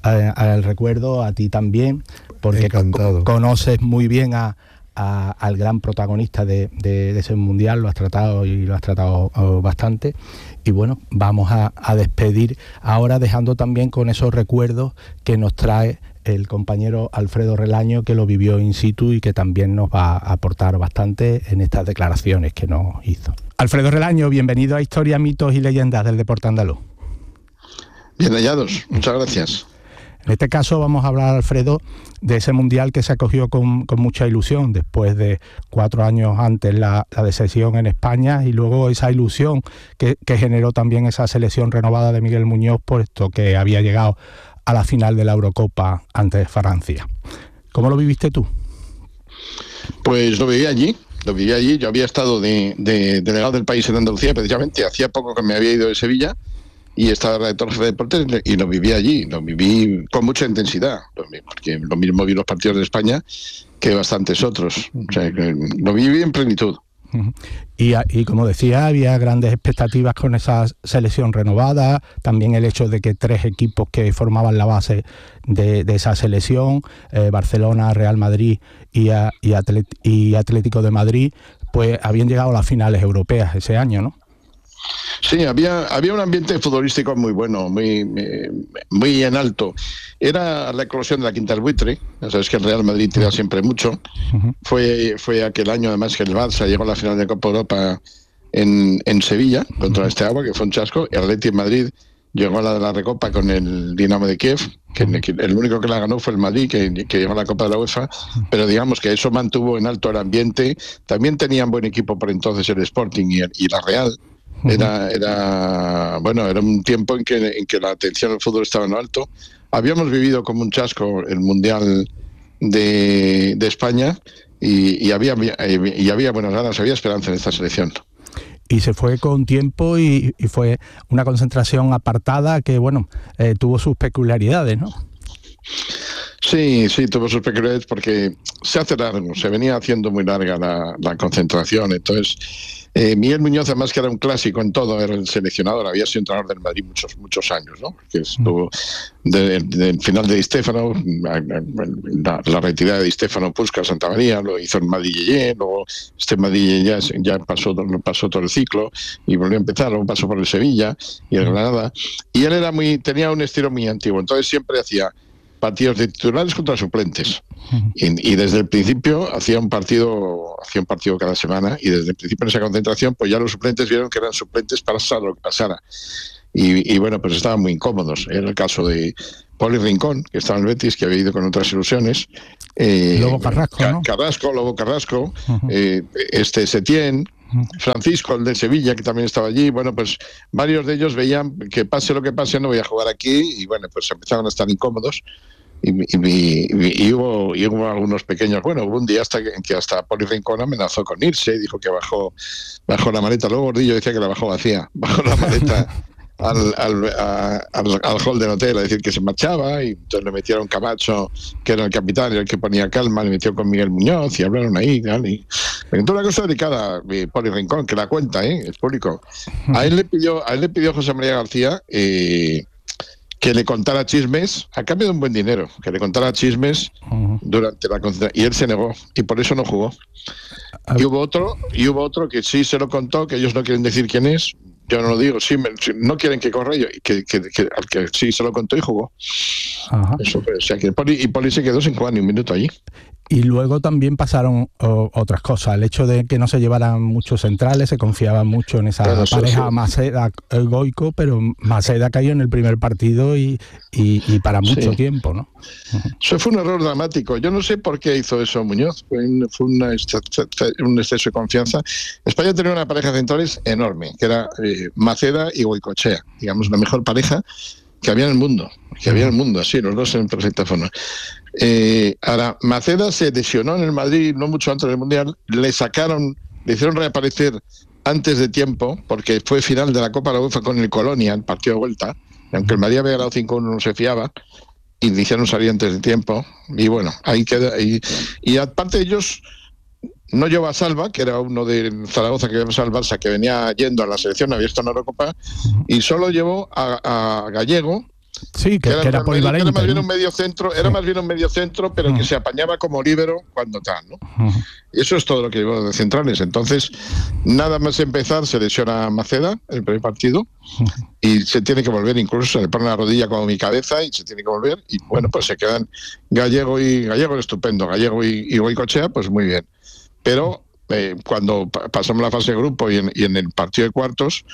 al recuerdo, a ti también, porque Encantado. conoces muy bien a, a, al gran protagonista de, de, de ese mundial, lo has tratado y lo has tratado oh, bastante. Y bueno, vamos a, a despedir ahora dejando también con esos recuerdos que nos trae el compañero Alfredo Relaño, que lo vivió in situ y que también nos va a aportar bastante en estas declaraciones que nos hizo. Alfredo Relaño, bienvenido a Historia, Mitos y Leyendas del Deporte Andaluz. Bien hallados, muchas gracias. En este caso vamos a hablar, Alfredo, de ese mundial que se acogió con, con mucha ilusión después de cuatro años antes la, la decepción en España y luego esa ilusión que, que generó también esa selección renovada de Miguel Muñoz, puesto que había llegado a la final de la Eurocopa ante Francia. ¿Cómo lo viviste tú? Pues lo viví allí, lo viví allí. Yo había estado de, de delegado del país en Andalucía, precisamente hacía poco que me había ido de Sevilla y estaba redactor jefe de deportes y lo viví allí, lo viví con mucha intensidad, porque lo mismo vi los partidos de España que bastantes otros. O sea, que lo viví en plenitud. Y, y como decía, había grandes expectativas con esa selección renovada, también el hecho de que tres equipos que formaban la base de, de esa selección, eh, Barcelona, Real Madrid y, a, y, Atlet, y Atlético de Madrid, pues habían llegado a las finales europeas ese año, ¿no? Sí, había había un ambiente futbolístico muy bueno, muy muy en alto. Era la eclosión de la Quinta del Buitre. Ya sabes que el Real Madrid tira siempre mucho. Uh-huh. Fue fue aquel año además que el Barça llegó a la final de Copa Europa en, en Sevilla contra uh-huh. este agua, que fue un chasco. Y el Atlético de Madrid llegó a la de la Recopa con el Dinamo de Kiev, que uh-huh. el único que la ganó fue el Madrid, que, que llegó a la Copa de la UEFA. Uh-huh. Pero digamos que eso mantuvo en alto el ambiente. También tenían buen equipo por entonces el Sporting y, el, y la Real. Era, era bueno, era un tiempo en que, en que la atención al fútbol estaba en lo alto. Habíamos vivido como un chasco el Mundial de, de España y, y, había, y había buenas ganas, había esperanza en esta selección. Y se fue con tiempo y, y fue una concentración apartada que, bueno, eh, tuvo sus peculiaridades, ¿no? Sí, sí, tuvo sus peculiaridades porque se hace largo, se venía haciendo muy larga la, la concentración, entonces... Eh, Miguel Muñoz, además que era un clásico en todo, era el seleccionador, había sido entrenador del Madrid muchos muchos años, ¿no? Que estuvo del de, de final de Di Stéfano, la, la retirada de Di Stéfano, Puskás, Santa María, lo hizo en Madrid, luego este Madrid ya, ya pasó, pasó todo el ciclo y volvió a empezar, luego pasó por el Sevilla y el Granada, y él era muy tenía un estilo muy antiguo, entonces siempre hacía partidos de titulares contra suplentes. Y, y desde el principio hacía un partido hacía un partido cada semana, y desde el principio en esa concentración pues ya los suplentes vieron que eran suplentes para pasar lo que pasara. Y, y bueno, pues estaban muy incómodos. Era el caso de Poli Rincón, que estaba en el Betis, que había ido con otras ilusiones. Eh, Lobo Carrasco, Ca- ¿no? Carrasco, Lobo Carrasco, uh-huh. eh, este Setién, uh-huh. Francisco, el de Sevilla, que también estaba allí. Bueno, pues varios de ellos veían que pase lo que pase, no voy a jugar aquí, y bueno, pues empezaron a estar incómodos. Y, y, y, y, hubo, y hubo algunos pequeños, bueno, hubo un día hasta que, que hasta Poli Rincón amenazó con irse, dijo que bajó, bajó la maleta. Luego Gordillo decía que la bajó vacía, bajó la maleta al, al, a, al, al hall del hotel a decir que se marchaba, y entonces le metieron Camacho, que era el capitán y el que ponía calma, le metió con Miguel Muñoz y hablaron ahí, ¿vale? Y entonces una cosa delicada, Poli Rincón, que la cuenta, ¿eh? Es público. A él le pidió, a él le pidió José María García eh, que le contara chismes, a cambio de un buen dinero, que le contara chismes uh-huh. durante la concentración, y él se negó, y por eso no jugó. Y hubo otro, y hubo otro que sí se lo contó, que ellos no quieren decir quién es, yo no lo digo, sí, me, si no quieren que corra yo, que, que, que, al que sí se lo contó y jugó. Uh-huh. Eso, o sea, que Poli, y Poli se quedó sin jugar ni un minuto allí. Y luego también pasaron o, otras cosas. El hecho de que no se llevaran muchos centrales, se confiaba mucho en esa bueno, pareja sí. Maceda-Goico, pero Maceda cayó en el primer partido y, y, y para mucho sí. tiempo, ¿no? Eso fue un error dramático. Yo no sé por qué hizo eso Muñoz. Fue, un, fue una, un exceso de confianza. España tenía una pareja de centrales enorme, que era eh, Maceda y Goicoechea, digamos, la mejor pareja que había en el mundo, que había en el mundo, así, los dos en perfecta forma. Eh, ahora, Maceda se lesionó en el Madrid no mucho antes del Mundial, le sacaron, le hicieron reaparecer antes de tiempo, porque fue final de la Copa de la UEFA con el Colonia, el partido de vuelta, y aunque el Madrid había ganado cinco uno, no se fiaba, y le hicieron salir antes de tiempo, y bueno, ahí queda. Y, y aparte de ellos, no llevó a Salva, que era uno de Zaragoza que llevaba al Barça, que venía yendo a la selección, había estado en la Eurocopa, y solo llevó a, a Gallego. Sí, que, que era, que era polivalente. Era más bien un medio centro, era sí. más bien un medio centro, pero uh-huh. que se apañaba como líbero cuando tal, ¿no? Uh-huh. Eso es todo lo que llevó de centrales. Entonces, nada más empezar, se lesiona Maceda el primer partido uh-huh. y se tiene que volver, incluso se le pone la rodilla como mi cabeza y se tiene que volver. Y bueno, pues se quedan Gallego y Gallego estupendo, Gallego y, y Goicoechea, pues muy bien. Pero eh, cuando pasamos la fase de grupo y en, y en el partido de cuartos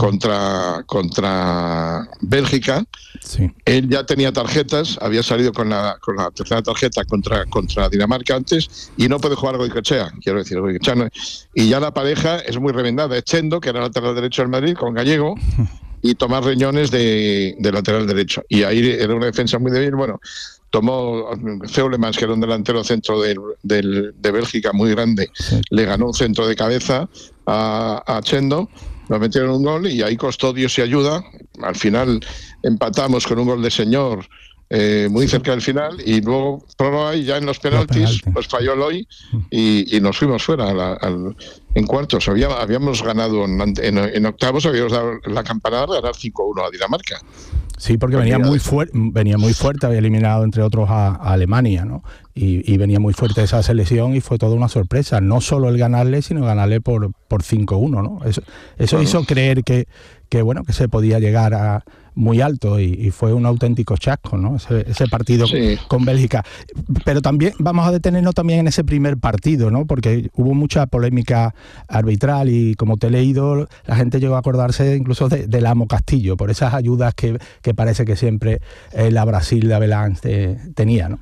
contra contra Bélgica, sí. él ya tenía tarjetas, había salido con la con la tercera tarjeta contra contra Dinamarca antes y no puede jugar Goicoechea, quiero decir, Goicoechea no, y ya la pareja es muy remendada, es Chendo, que era lateral derecho del Madrid, con Gallego, y Tomás Reñones de, de lateral derecho, y ahí era una defensa muy débil. Bueno, tomó Zeulemans, que era un delantero centro del, del, de Bélgica muy grande, sí. le ganó un centro de cabeza a, a Chendo, nos metieron un gol y ahí costó Dios y ayuda. Al final empatamos con un gol de señor eh, muy cerca del final, y luego prórroga, y ya en los penaltis pues falló Eloy y, y nos fuimos fuera a la, al, en cuartos. Había, habíamos ganado en, en, en octavos, habíamos dado la campanada a ganar cinco uno a Dinamarca. Sí, porque venía muy fuerte, venía muy fuerte, había eliminado entre otros a, a Alemania, ¿no? Y, y venía muy fuerte esa selección y fue toda una sorpresa. No solo el ganarle, sino ganarle por, por cinco uno, ¿no? Eso, eso bueno. hizo creer que, que bueno que se podía llegar a muy alto, y, y fue un auténtico chasco, ¿no? Ese, ese partido sí. con, con Bélgica. Pero también vamos a detenernos también en ese primer partido, ¿no? Porque hubo mucha polémica arbitral y, como te he leído, la gente llegó a acordarse incluso de, del Amo Castillo por esas ayudas que, que parece que siempre eh, la Brasil de Abelán eh, tenía, ¿no?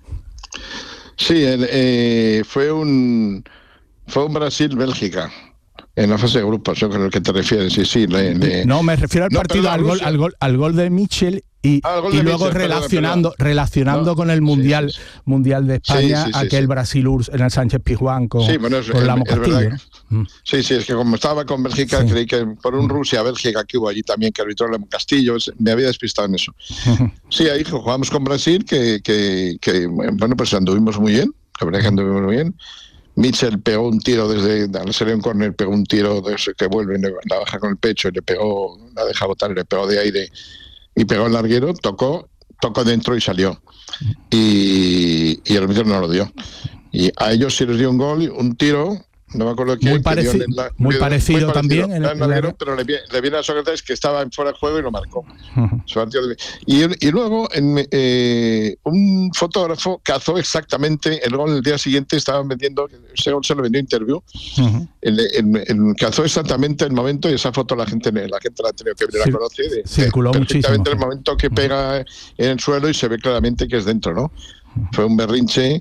Sí, eh, fue un fue un Brasil-Bélgica en la fase de grupos, yo creo al que te refieres, sí, sí. Le, le... No, me refiero al no, partido, al gol, al gol, al gol de Michel y, ah, y de luego Michel, relacionando, perdón, relacionando no, con el mundial, sí, sí. mundial de España, sí, sí, sí, aquel sí. Brasil-Urs en el Sánchez Pizjuán con, sí, bueno, es, con el Amo Castillo. ¿no? Sí, sí, es que como estaba con Bélgica, sí. creí que por un Rusia-Bélgica que hubo allí también, que arbitró el Amo Castillo, me había despistado en eso. Sí, ahí jugamos con Brasil, que, que, que bueno, pues anduvimos muy bien, la verdad que anduvimos muy bien. Michel pegó un tiro desde la serie en córner, pegó un tiro de ese que vuelve, la baja con el pecho y le pegó, la deja botar, le pegó de aire y pegó el larguero, tocó, tocó dentro y salió. Y, y el árbitro no lo dio. Y a ellos sí les dio un gol, un tiro no me acuerdo quién. Muy, pareci la, muy, dio, parecido muy parecido también. En el, en el, pero le, le viene a Sócrates que estaba en fuera de juego y lo marcó. Uh-huh. y, y luego en, eh, un fotógrafo cazó exactamente el gol el día siguiente, estaban vendiendo, ese gol se lo vendió Interview, uh-huh. el, el, el, cazó exactamente el momento y esa foto la gente la gente la ha tenido que ver, sí, la conoce. De, circuló de, muchísimo. Perfectamente el momento que pega en el suelo y se ve claramente que es dentro, ¿no? Fue un berrinche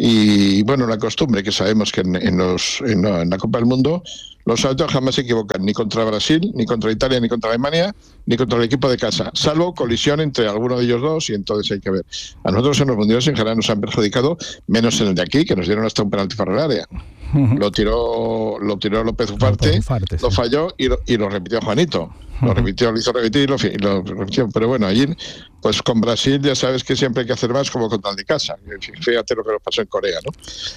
y, bueno, la costumbre que sabemos que en, en, los, en, la, en la Copa del Mundo los árbitros jamás se equivocan, ni contra Brasil, ni contra Italia, ni contra Alemania, ni contra el equipo de casa, salvo colisión entre alguno de ellos dos y entonces hay que ver. A nosotros en los mundiales en general nos han perjudicado, menos en el de aquí, que nos dieron hasta un penalti fuera del área. Uh-huh. Lo tiró lo tiró López Ufarte, Ufarte lo sí. falló y lo, y lo repitió Juanito. Lo uh-huh. repitió, lo hizo repetir y lo, y lo repitió. Pero bueno, allí, pues con Brasil ya sabes que siempre hay que hacer más como contra el de casa. Fíjate lo que nos pasó en Corea, ¿no?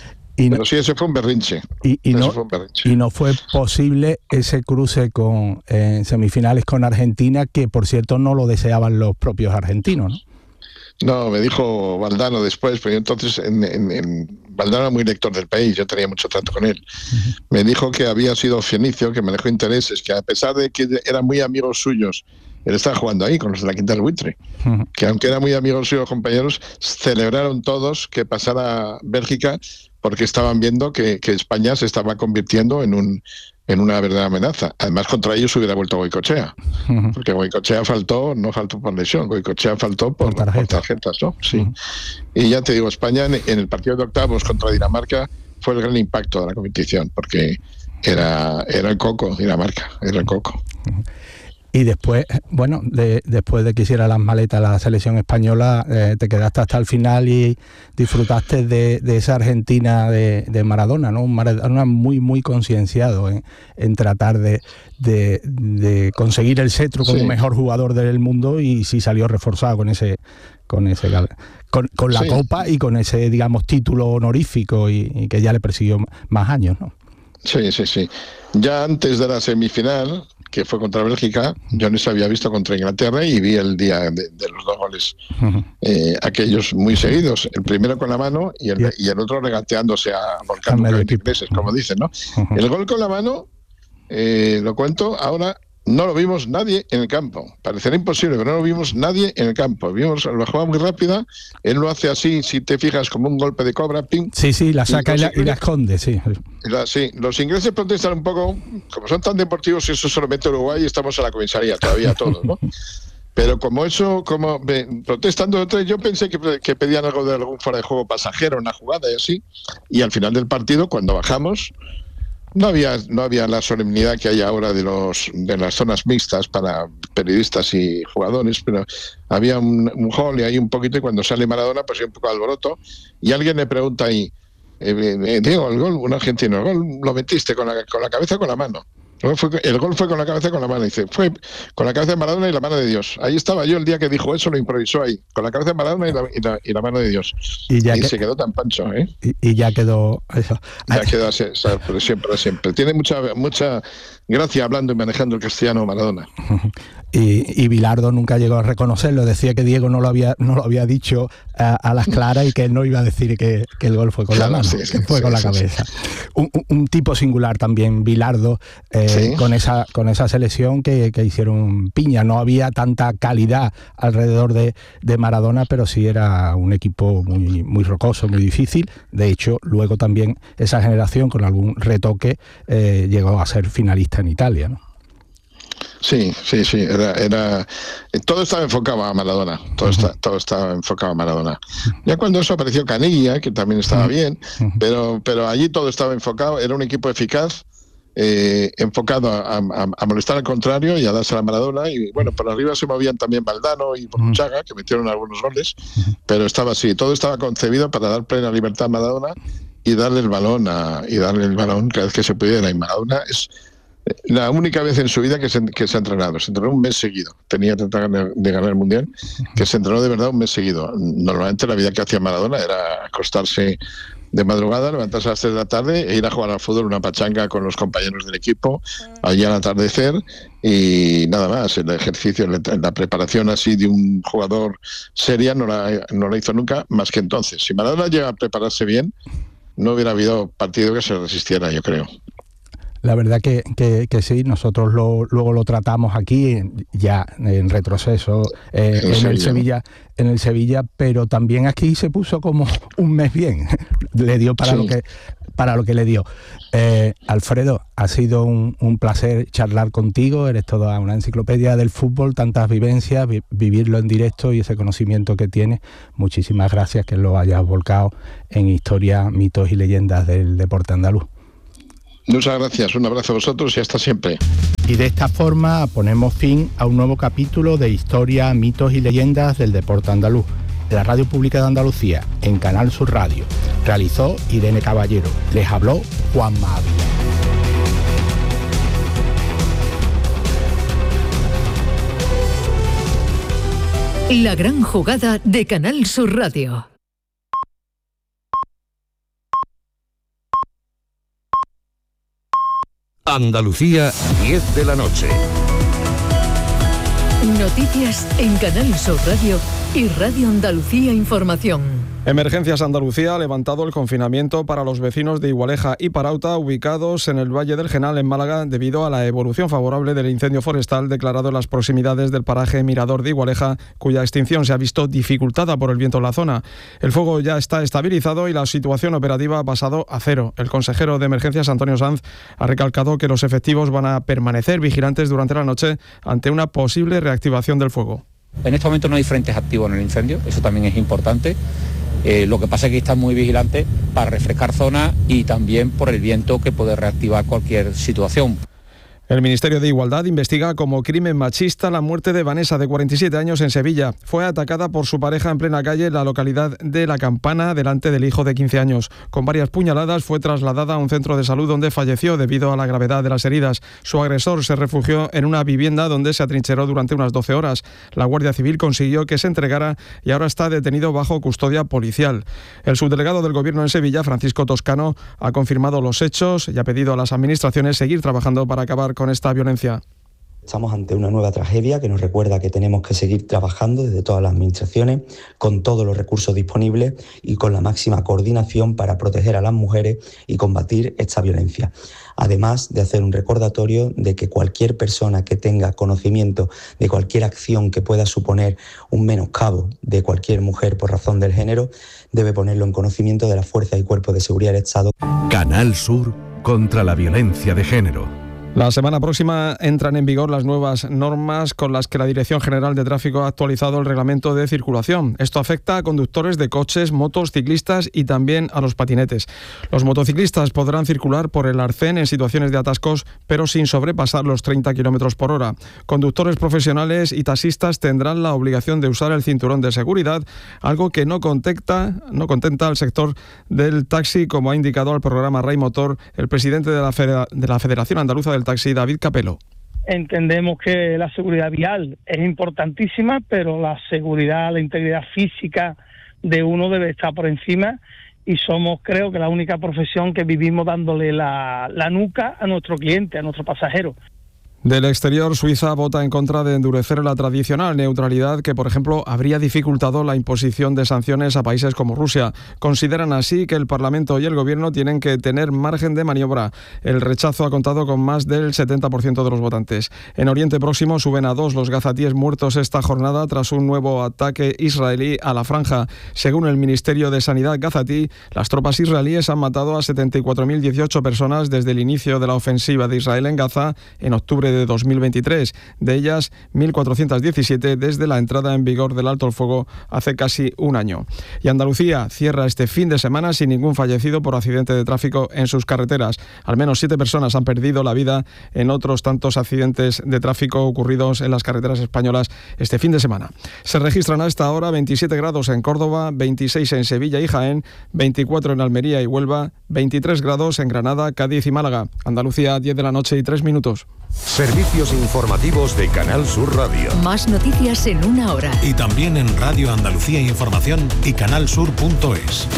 Y Pero no, sí, ese fue un berrinche. Y, y, no, fue un berrinche. y no fue posible ese cruce con en semifinales con Argentina, que por cierto no lo deseaban los propios argentinos, ¿no? No, me dijo Valdano después, pero yo entonces en, en, en Valdano era muy lector del país, yo tenía mucho trato con él. Uh-huh. Me dijo que había sido Fenicio, que manejó intereses, que a pesar de que eran muy amigos suyos, él estaba jugando ahí con los de la Quinta del Buitre, uh-huh. que aunque eran muy amigos suyos, compañeros, celebraron todos que pasara Bélgica porque estaban viendo que, que España se estaba convirtiendo en un en una verdadera amenaza. Además, contra ellos hubiera vuelto Goicoechea, uh-huh. porque Goicoechea faltó, no faltó por lesión, Goicoechea faltó por, por, tarjeta. por tarjetas, ¿no? Sí. Uh-huh. Y ya te digo, España en, en el partido de octavos contra Dinamarca fue el gran impacto de la competición, porque era, era el coco, Dinamarca, era el coco. Uh-huh. Y después, bueno, de, después de que hiciera las maletas la selección española, eh, te quedaste hasta el final y disfrutaste de, de esa Argentina de, de Maradona, ¿no? Un Maradona muy, muy concienciado en, en tratar de, de, de conseguir el cetro como sí. mejor jugador del mundo, y sí salió reforzado con ese, con ese, con, con la sí. copa y con ese, digamos, título honorífico y, y que ya le persiguió más años, ¿no? Sí, sí, sí. Ya antes de la semifinal, que fue contra Bélgica, yo no se había visto contra Inglaterra y vi el día de, de los dos goles, uh-huh. eh, aquellos muy seguidos, el primero con la mano y el, yeah. y el otro regateándose a volcando ingleses, como dicen, ¿no? Uh-huh. El gol con la mano, eh, lo cuento ahora, no lo vimos nadie en el campo. Parecerá imposible, pero no lo vimos nadie en el campo. Vimos la jugada muy rápida, él lo hace así, si te fijas, como un golpe de cobra, pim. Sí, sí, la saca y, y, la, y la esconde, sí. La, sí, los ingleses protestan un poco, como son tan deportivos y eso solamente Uruguay, estamos en la comisaría todavía todos, ¿no? Pero como eso, como me, protestando de tres, yo pensé que, que pedían algo de algún fuera de juego pasajero, una jugada y así, y al final del partido, cuando bajamos, No había, no había la solemnidad que hay ahora de los de las zonas mixtas para periodistas y jugadores, pero había un, un hall y ahí un poquito, y cuando sale Maradona, pues hay un poco de alboroto, y alguien le pregunta ahí, eh, eh, Diego, el gol, un argentino, el gol lo metiste con la, con la cabeza o con la mano. El gol, fue, el gol fue con la cabeza y con la mano, dice, fue con la cabeza de Maradona y la mano de Dios. Ahí estaba yo el día que dijo eso, lo improvisó ahí, con la cabeza de Maradona y la, y la, y la mano de Dios. Y, ya y que, se quedó tan pancho, ¿eh? Y, y ya quedó eso. Ya quedó así, siempre, siempre, siempre. Tiene mucha, mucha gracia hablando y manejando el castellano Maradona. Y, y Bilardo nunca llegó a reconocerlo, decía que Diego no lo había no lo había dicho a, a las claras y que él no iba a decir que, que el gol fue con claro, la mano, sí, sí, que fue sí, con sí, la cabeza. Sí. Un, un tipo singular también, Bilardo, eh, sí. con esa con esa selección que, que hicieron piña. No había tanta calidad alrededor de, de Maradona, pero sí era un equipo muy, muy rocoso, muy difícil. De hecho, luego también esa generación, con algún retoque, eh, llegó a ser finalista en Italia, ¿no? Sí, sí, sí, era, era todo estaba enfocado a Maradona, todo, uh-huh. está, todo estaba enfocado a Maradona. Ya cuando eso apareció Canilla, que también estaba uh-huh. bien, uh-huh. pero, pero allí todo estaba enfocado, era un equipo eficaz, eh, enfocado a, a, a molestar al contrario y a darse a la Maradona, y bueno, por arriba se movían también Valdano y Borruchaga, uh-huh. que metieron algunos goles, uh-huh. pero estaba así, todo estaba concebido para dar plena libertad a Maradona y darle el balón a, y darle el balón cada vez que se pudiera, y Maradona es la única vez en su vida que se, que se ha entrenado. Se entrenó un mes seguido. Tenía tanta ganas de ganar el Mundial que se entrenó de verdad un mes seguido. Normalmente la vida que hacía Maradona era acostarse de madrugada, levantarse a las tres de la tarde e ir a jugar al fútbol, una pachanga con los compañeros del equipo, allí al atardecer, y nada más. El ejercicio, la preparación así de un jugador seria no la, no la hizo nunca, más que entonces. Si Maradona llega a prepararse bien, no hubiera habido partido que se resistiera, yo creo. La verdad que, que, que sí, nosotros lo, luego lo tratamos aquí ya en retroceso eh, en, en el Sevilla, en el Sevilla, pero también aquí se puso como un mes bien, le dio para sí. lo que para lo que le dio. Eh, Alfredo, ha sido un, un placer charlar contigo, eres toda una enciclopedia del fútbol, tantas vivencias, vi, vivirlo en directo y ese conocimiento que tienes. Muchísimas gracias que lo hayas volcado en historia, mitos y leyendas del deporte andaluz. Muchas gracias, un abrazo a vosotros y hasta siempre. Y de esta forma ponemos fin a un nuevo capítulo de Historia, Mitos y Leyendas del Deporte Andaluz, de la Radio Pública de Andalucía, en Canal Sur Radio. Realizó Irene Caballero. Les habló Juanma Ávila. La gran jugada de Canal Sur Radio. Andalucía, diez de la noche. Noticias en Canal Sur Radio y Radio Andalucía Información. Emergencias Andalucía ha levantado el confinamiento para los vecinos de Igualeja y Parauta, ubicados en el Valle del Genal, en Málaga, debido a la evolución favorable del incendio forestal declarado en las proximidades del paraje Mirador de Igualeja, cuya extinción se ha visto dificultada por el viento en la zona. El fuego ya está estabilizado y la situación operativa ha pasado a cero. El consejero de Emergencias, Antonio Sanz, ha recalcado que los efectivos van a permanecer vigilantes durante la noche ante una posible reactivación del fuego. En este momento no hay frentes activos en el incendio, eso también es importante. Eh, lo que pasa es que están muy vigilantes para refrescar zonas y también por el viento que puede reactivar cualquier situación. El Ministerio de Igualdad investiga como crimen machista la muerte de Vanessa, de cuarenta y siete años, en Sevilla. Fue atacada por su pareja en plena calle en la localidad de La Campana, delante del hijo de quince años. Con varias puñaladas fue trasladada a un centro de salud donde falleció debido a la gravedad de las heridas. Su agresor se refugió en una vivienda donde se atrincheró durante unas doce horas. La Guardia Civil consiguió que se entregara y ahora está detenido bajo custodia policial. El subdelegado del Gobierno en Sevilla, Francisco Toscano, ha confirmado los hechos y ha pedido a las administraciones seguir trabajando para acabar con esta violencia. Estamos ante una nueva tragedia que nos recuerda que tenemos que seguir trabajando desde todas las administraciones, con todos los recursos disponibles y con la máxima coordinación para proteger a las mujeres y combatir esta violencia. Además de hacer un recordatorio de que cualquier persona que tenga conocimiento de cualquier acción que pueda suponer un menoscabo de cualquier mujer por razón del género, debe ponerlo en conocimiento de las fuerzas y cuerpos de seguridad del Estado. Canal Sur contra la violencia de género. La semana próxima entran en vigor las nuevas normas con las que la Dirección General de Tráfico ha actualizado el reglamento de circulación. Esto afecta a conductores de coches, motos, ciclistas y también a los patinetes. Los motociclistas podrán circular por el arcén en situaciones de atascos, pero sin sobrepasar los treinta kilómetros por hora. Conductores profesionales y taxistas tendrán la obligación de usar el cinturón de seguridad, algo que no contenta, no contenta al sector del taxi, como ha indicado al programa Ray Motor el presidente de la, Federa- de la Federación Andaluza del Taxi, David Capelo. Entendemos que la seguridad vial es importantísima, pero la seguridad, la integridad física de uno debe estar por encima, y somos, creo que, la única profesión que vivimos dándole la, la nuca a nuestro cliente, a nuestro pasajero. Del exterior, Suiza vota en contra de endurecer la tradicional neutralidad que, por ejemplo, habría dificultado la imposición de sanciones a países como Rusia. Consideran así que el Parlamento y el Gobierno tienen que tener margen de maniobra. El rechazo ha contado con más del setenta por ciento de los votantes. En Oriente Próximo suben a dos los gazatíes muertos esta jornada tras un nuevo ataque israelí a la franja. Según el Ministerio de Sanidad gazatí, las tropas israelíes han matado a setenta y cuatro mil dieciocho personas desde el inicio de la ofensiva de Israel en Gaza en octubre de dos mil veintitrés, de ellas mil cuatrocientos diecisiete desde la entrada en vigor del alto el fuego hace casi un año. Y Andalucía cierra este fin de semana sin ningún fallecido por accidente de tráfico en sus carreteras. Al menos siete personas han perdido la vida en otros tantos accidentes de tráfico ocurridos en las carreteras españolas este fin de semana. Se registran a esta hora veintisiete grados en Córdoba, veintiséis en Sevilla y Jaén, veinticuatro en Almería y Huelva, veintitrés grados en Granada, Cádiz y Málaga. Andalucía, diez de la noche y tres minutos. Servicios informativos de Canal Sur Radio. Más noticias en una hora. Y también en Radio Andalucía Información y canal sur punto es.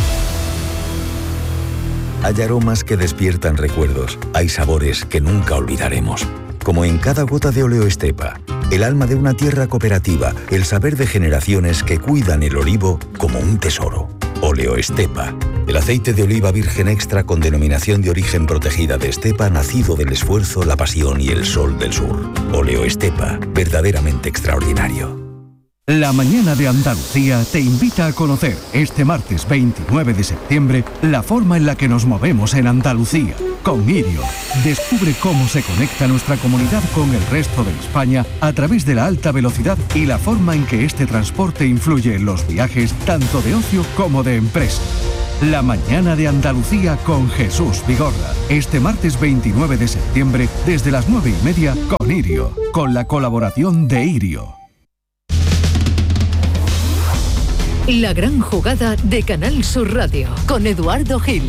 Hay aromas que despiertan recuerdos. Hay sabores que nunca olvidaremos. Como en cada gota de Oleo Estepa, el alma de una tierra cooperativa, el saber de generaciones que cuidan el olivo como un tesoro. Oleo Estepa, El aceite de oliva virgen extra con denominación de origen protegida de Estepa, nacido del esfuerzo, la pasión y el sol del sur. Oleo Estepa, verdaderamente extraordinario. La mañana de Andalucía te invita a conocer este martes veintinueve de septiembre la forma en la que nos movemos en Andalucía. Con Irio, descubre cómo se conecta nuestra comunidad con el resto de España a través de la alta velocidad y la forma en que este transporte influye en los viajes tanto de ocio como de empresa. La mañana de Andalucía con Jesús Vigorra. Este martes veintinueve de septiembre desde las nueve y media con Irio, con la colaboración de Irio. La gran jugada de Canal Sur Radio con Eduardo Gil.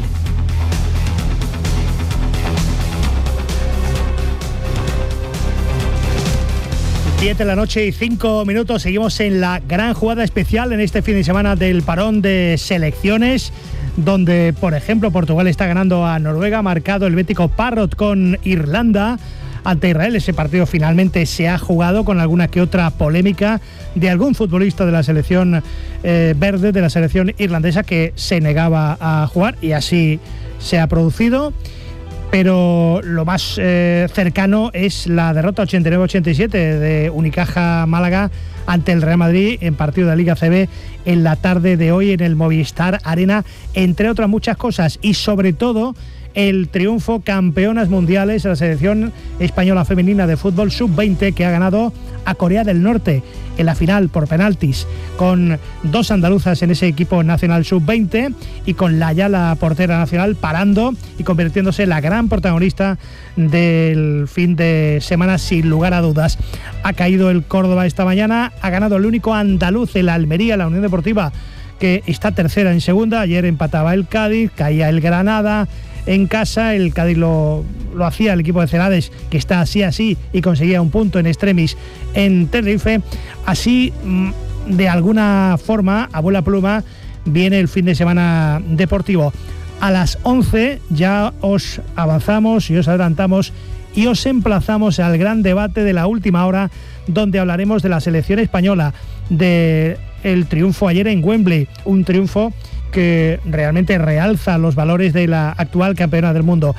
siete de la noche y cinco minutos. Seguimos en la gran jugada especial en este fin de semana del parón de selecciones, donde, por ejemplo, Portugal está ganando a Noruega, marcado el bético Parrot con Irlanda ante Israel. Ese partido finalmente se ha jugado con alguna que otra polémica de algún futbolista de la selección eh, verde, de la selección irlandesa, que se negaba a jugar, y así se ha producido. Pero lo más eh, cercano es la derrota ochenta y nueve a ochenta y siete de Unicaja Málaga ante el Real Madrid en partido de la Liga C B en la tarde de hoy en el Movistar Arena, entre otras muchas cosas, y sobre todo el triunfo campeonas mundiales de la selección española femenina de fútbol sub veinte, que ha ganado a Corea del Norte en la final por penaltis, con dos andaluzas en ese equipo nacional sub veinte y con Laia, la portera nacional, parando y convirtiéndose en la gran protagonista del fin de semana, sin lugar a dudas. Ha caído el Córdoba esta mañana, ha ganado el único andaluz, el Almería, la Unión Deportiva, que está tercera en segunda. Ayer empataba el Cádiz, caía el Granada en casa, el Cádiz lo, lo hacía el equipo de Celades, que está así así y conseguía un punto en extremis en Tenerife. Así, de alguna forma, a vuela pluma, viene el fin de semana deportivo. A las once ya os avanzamos y os adelantamos y os emplazamos al gran debate de la última hora, donde hablaremos de la selección española, de el triunfo ayer en Wembley, un triunfo que realmente realza los valores de la actual campeona del mundo.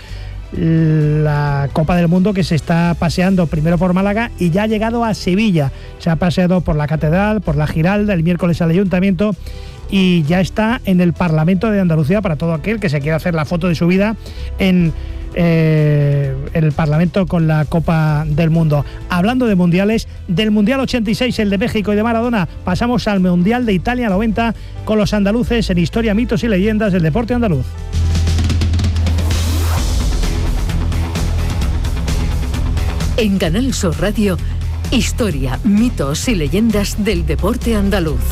La Copa del Mundo, que se está paseando primero por Málaga y ya ha llegado a Sevilla. Se ha paseado por la Catedral, por la Giralda, el miércoles al Ayuntamiento, y ya está en el Parlamento de Andalucía para todo aquel que se quiera hacer la foto de su vida en eh, el Parlamento con la Copa del Mundo. Hablando de mundiales, del Mundial ochenta y seis, el de México y de Maradona, pasamos al Mundial de Italia noventa con los andaluces en Historia, Mitos y Leyendas del Deporte Andaluz. En Canal Sur Radio, Historia, Mitos y Leyendas del Deporte Andaluz.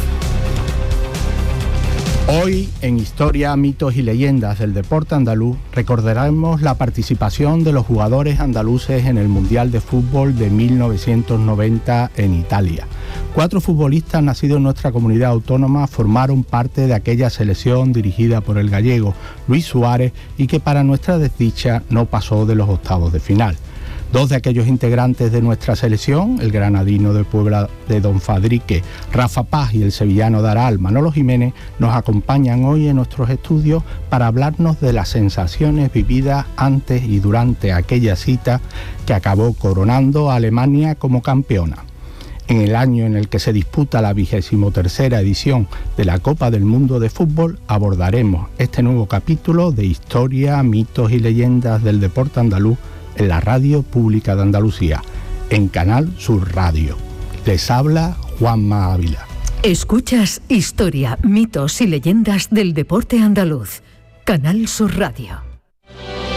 Hoy, en Historia, Mitos y Leyendas del Deporte Andaluz, recordaremos la participación de los jugadores andaluces en el Mundial de Fútbol de mil novecientos noventa en Italia. Cuatro futbolistas nacidos en nuestra comunidad autónoma formaron parte de aquella selección dirigida por el gallego Luis Suárez, y que, para nuestra desdicha, no pasó de los octavos de final. Dos de aquellos integrantes de nuestra selección, el granadino de Puebla de Don Fadrique, Rafa Paz, y el sevillano de Aral, Manolo Jiménez, nos acompañan hoy en nuestros estudios para hablarnos de las sensaciones vividas antes y durante aquella cita que acabó coronando a Alemania como campeona. En el año en el que se disputa la vigésimo tercera edición de la Copa del Mundo de Fútbol, abordaremos este nuevo capítulo de Historia, Mitos y Leyendas del Deporte Andaluz en la Radio Pública de Andalucía, en Canal Sur Radio. Les habla Juanma Ávila. Escuchas Historia, Mitos y Leyendas del Deporte Andaluz, Canal Sur Radio.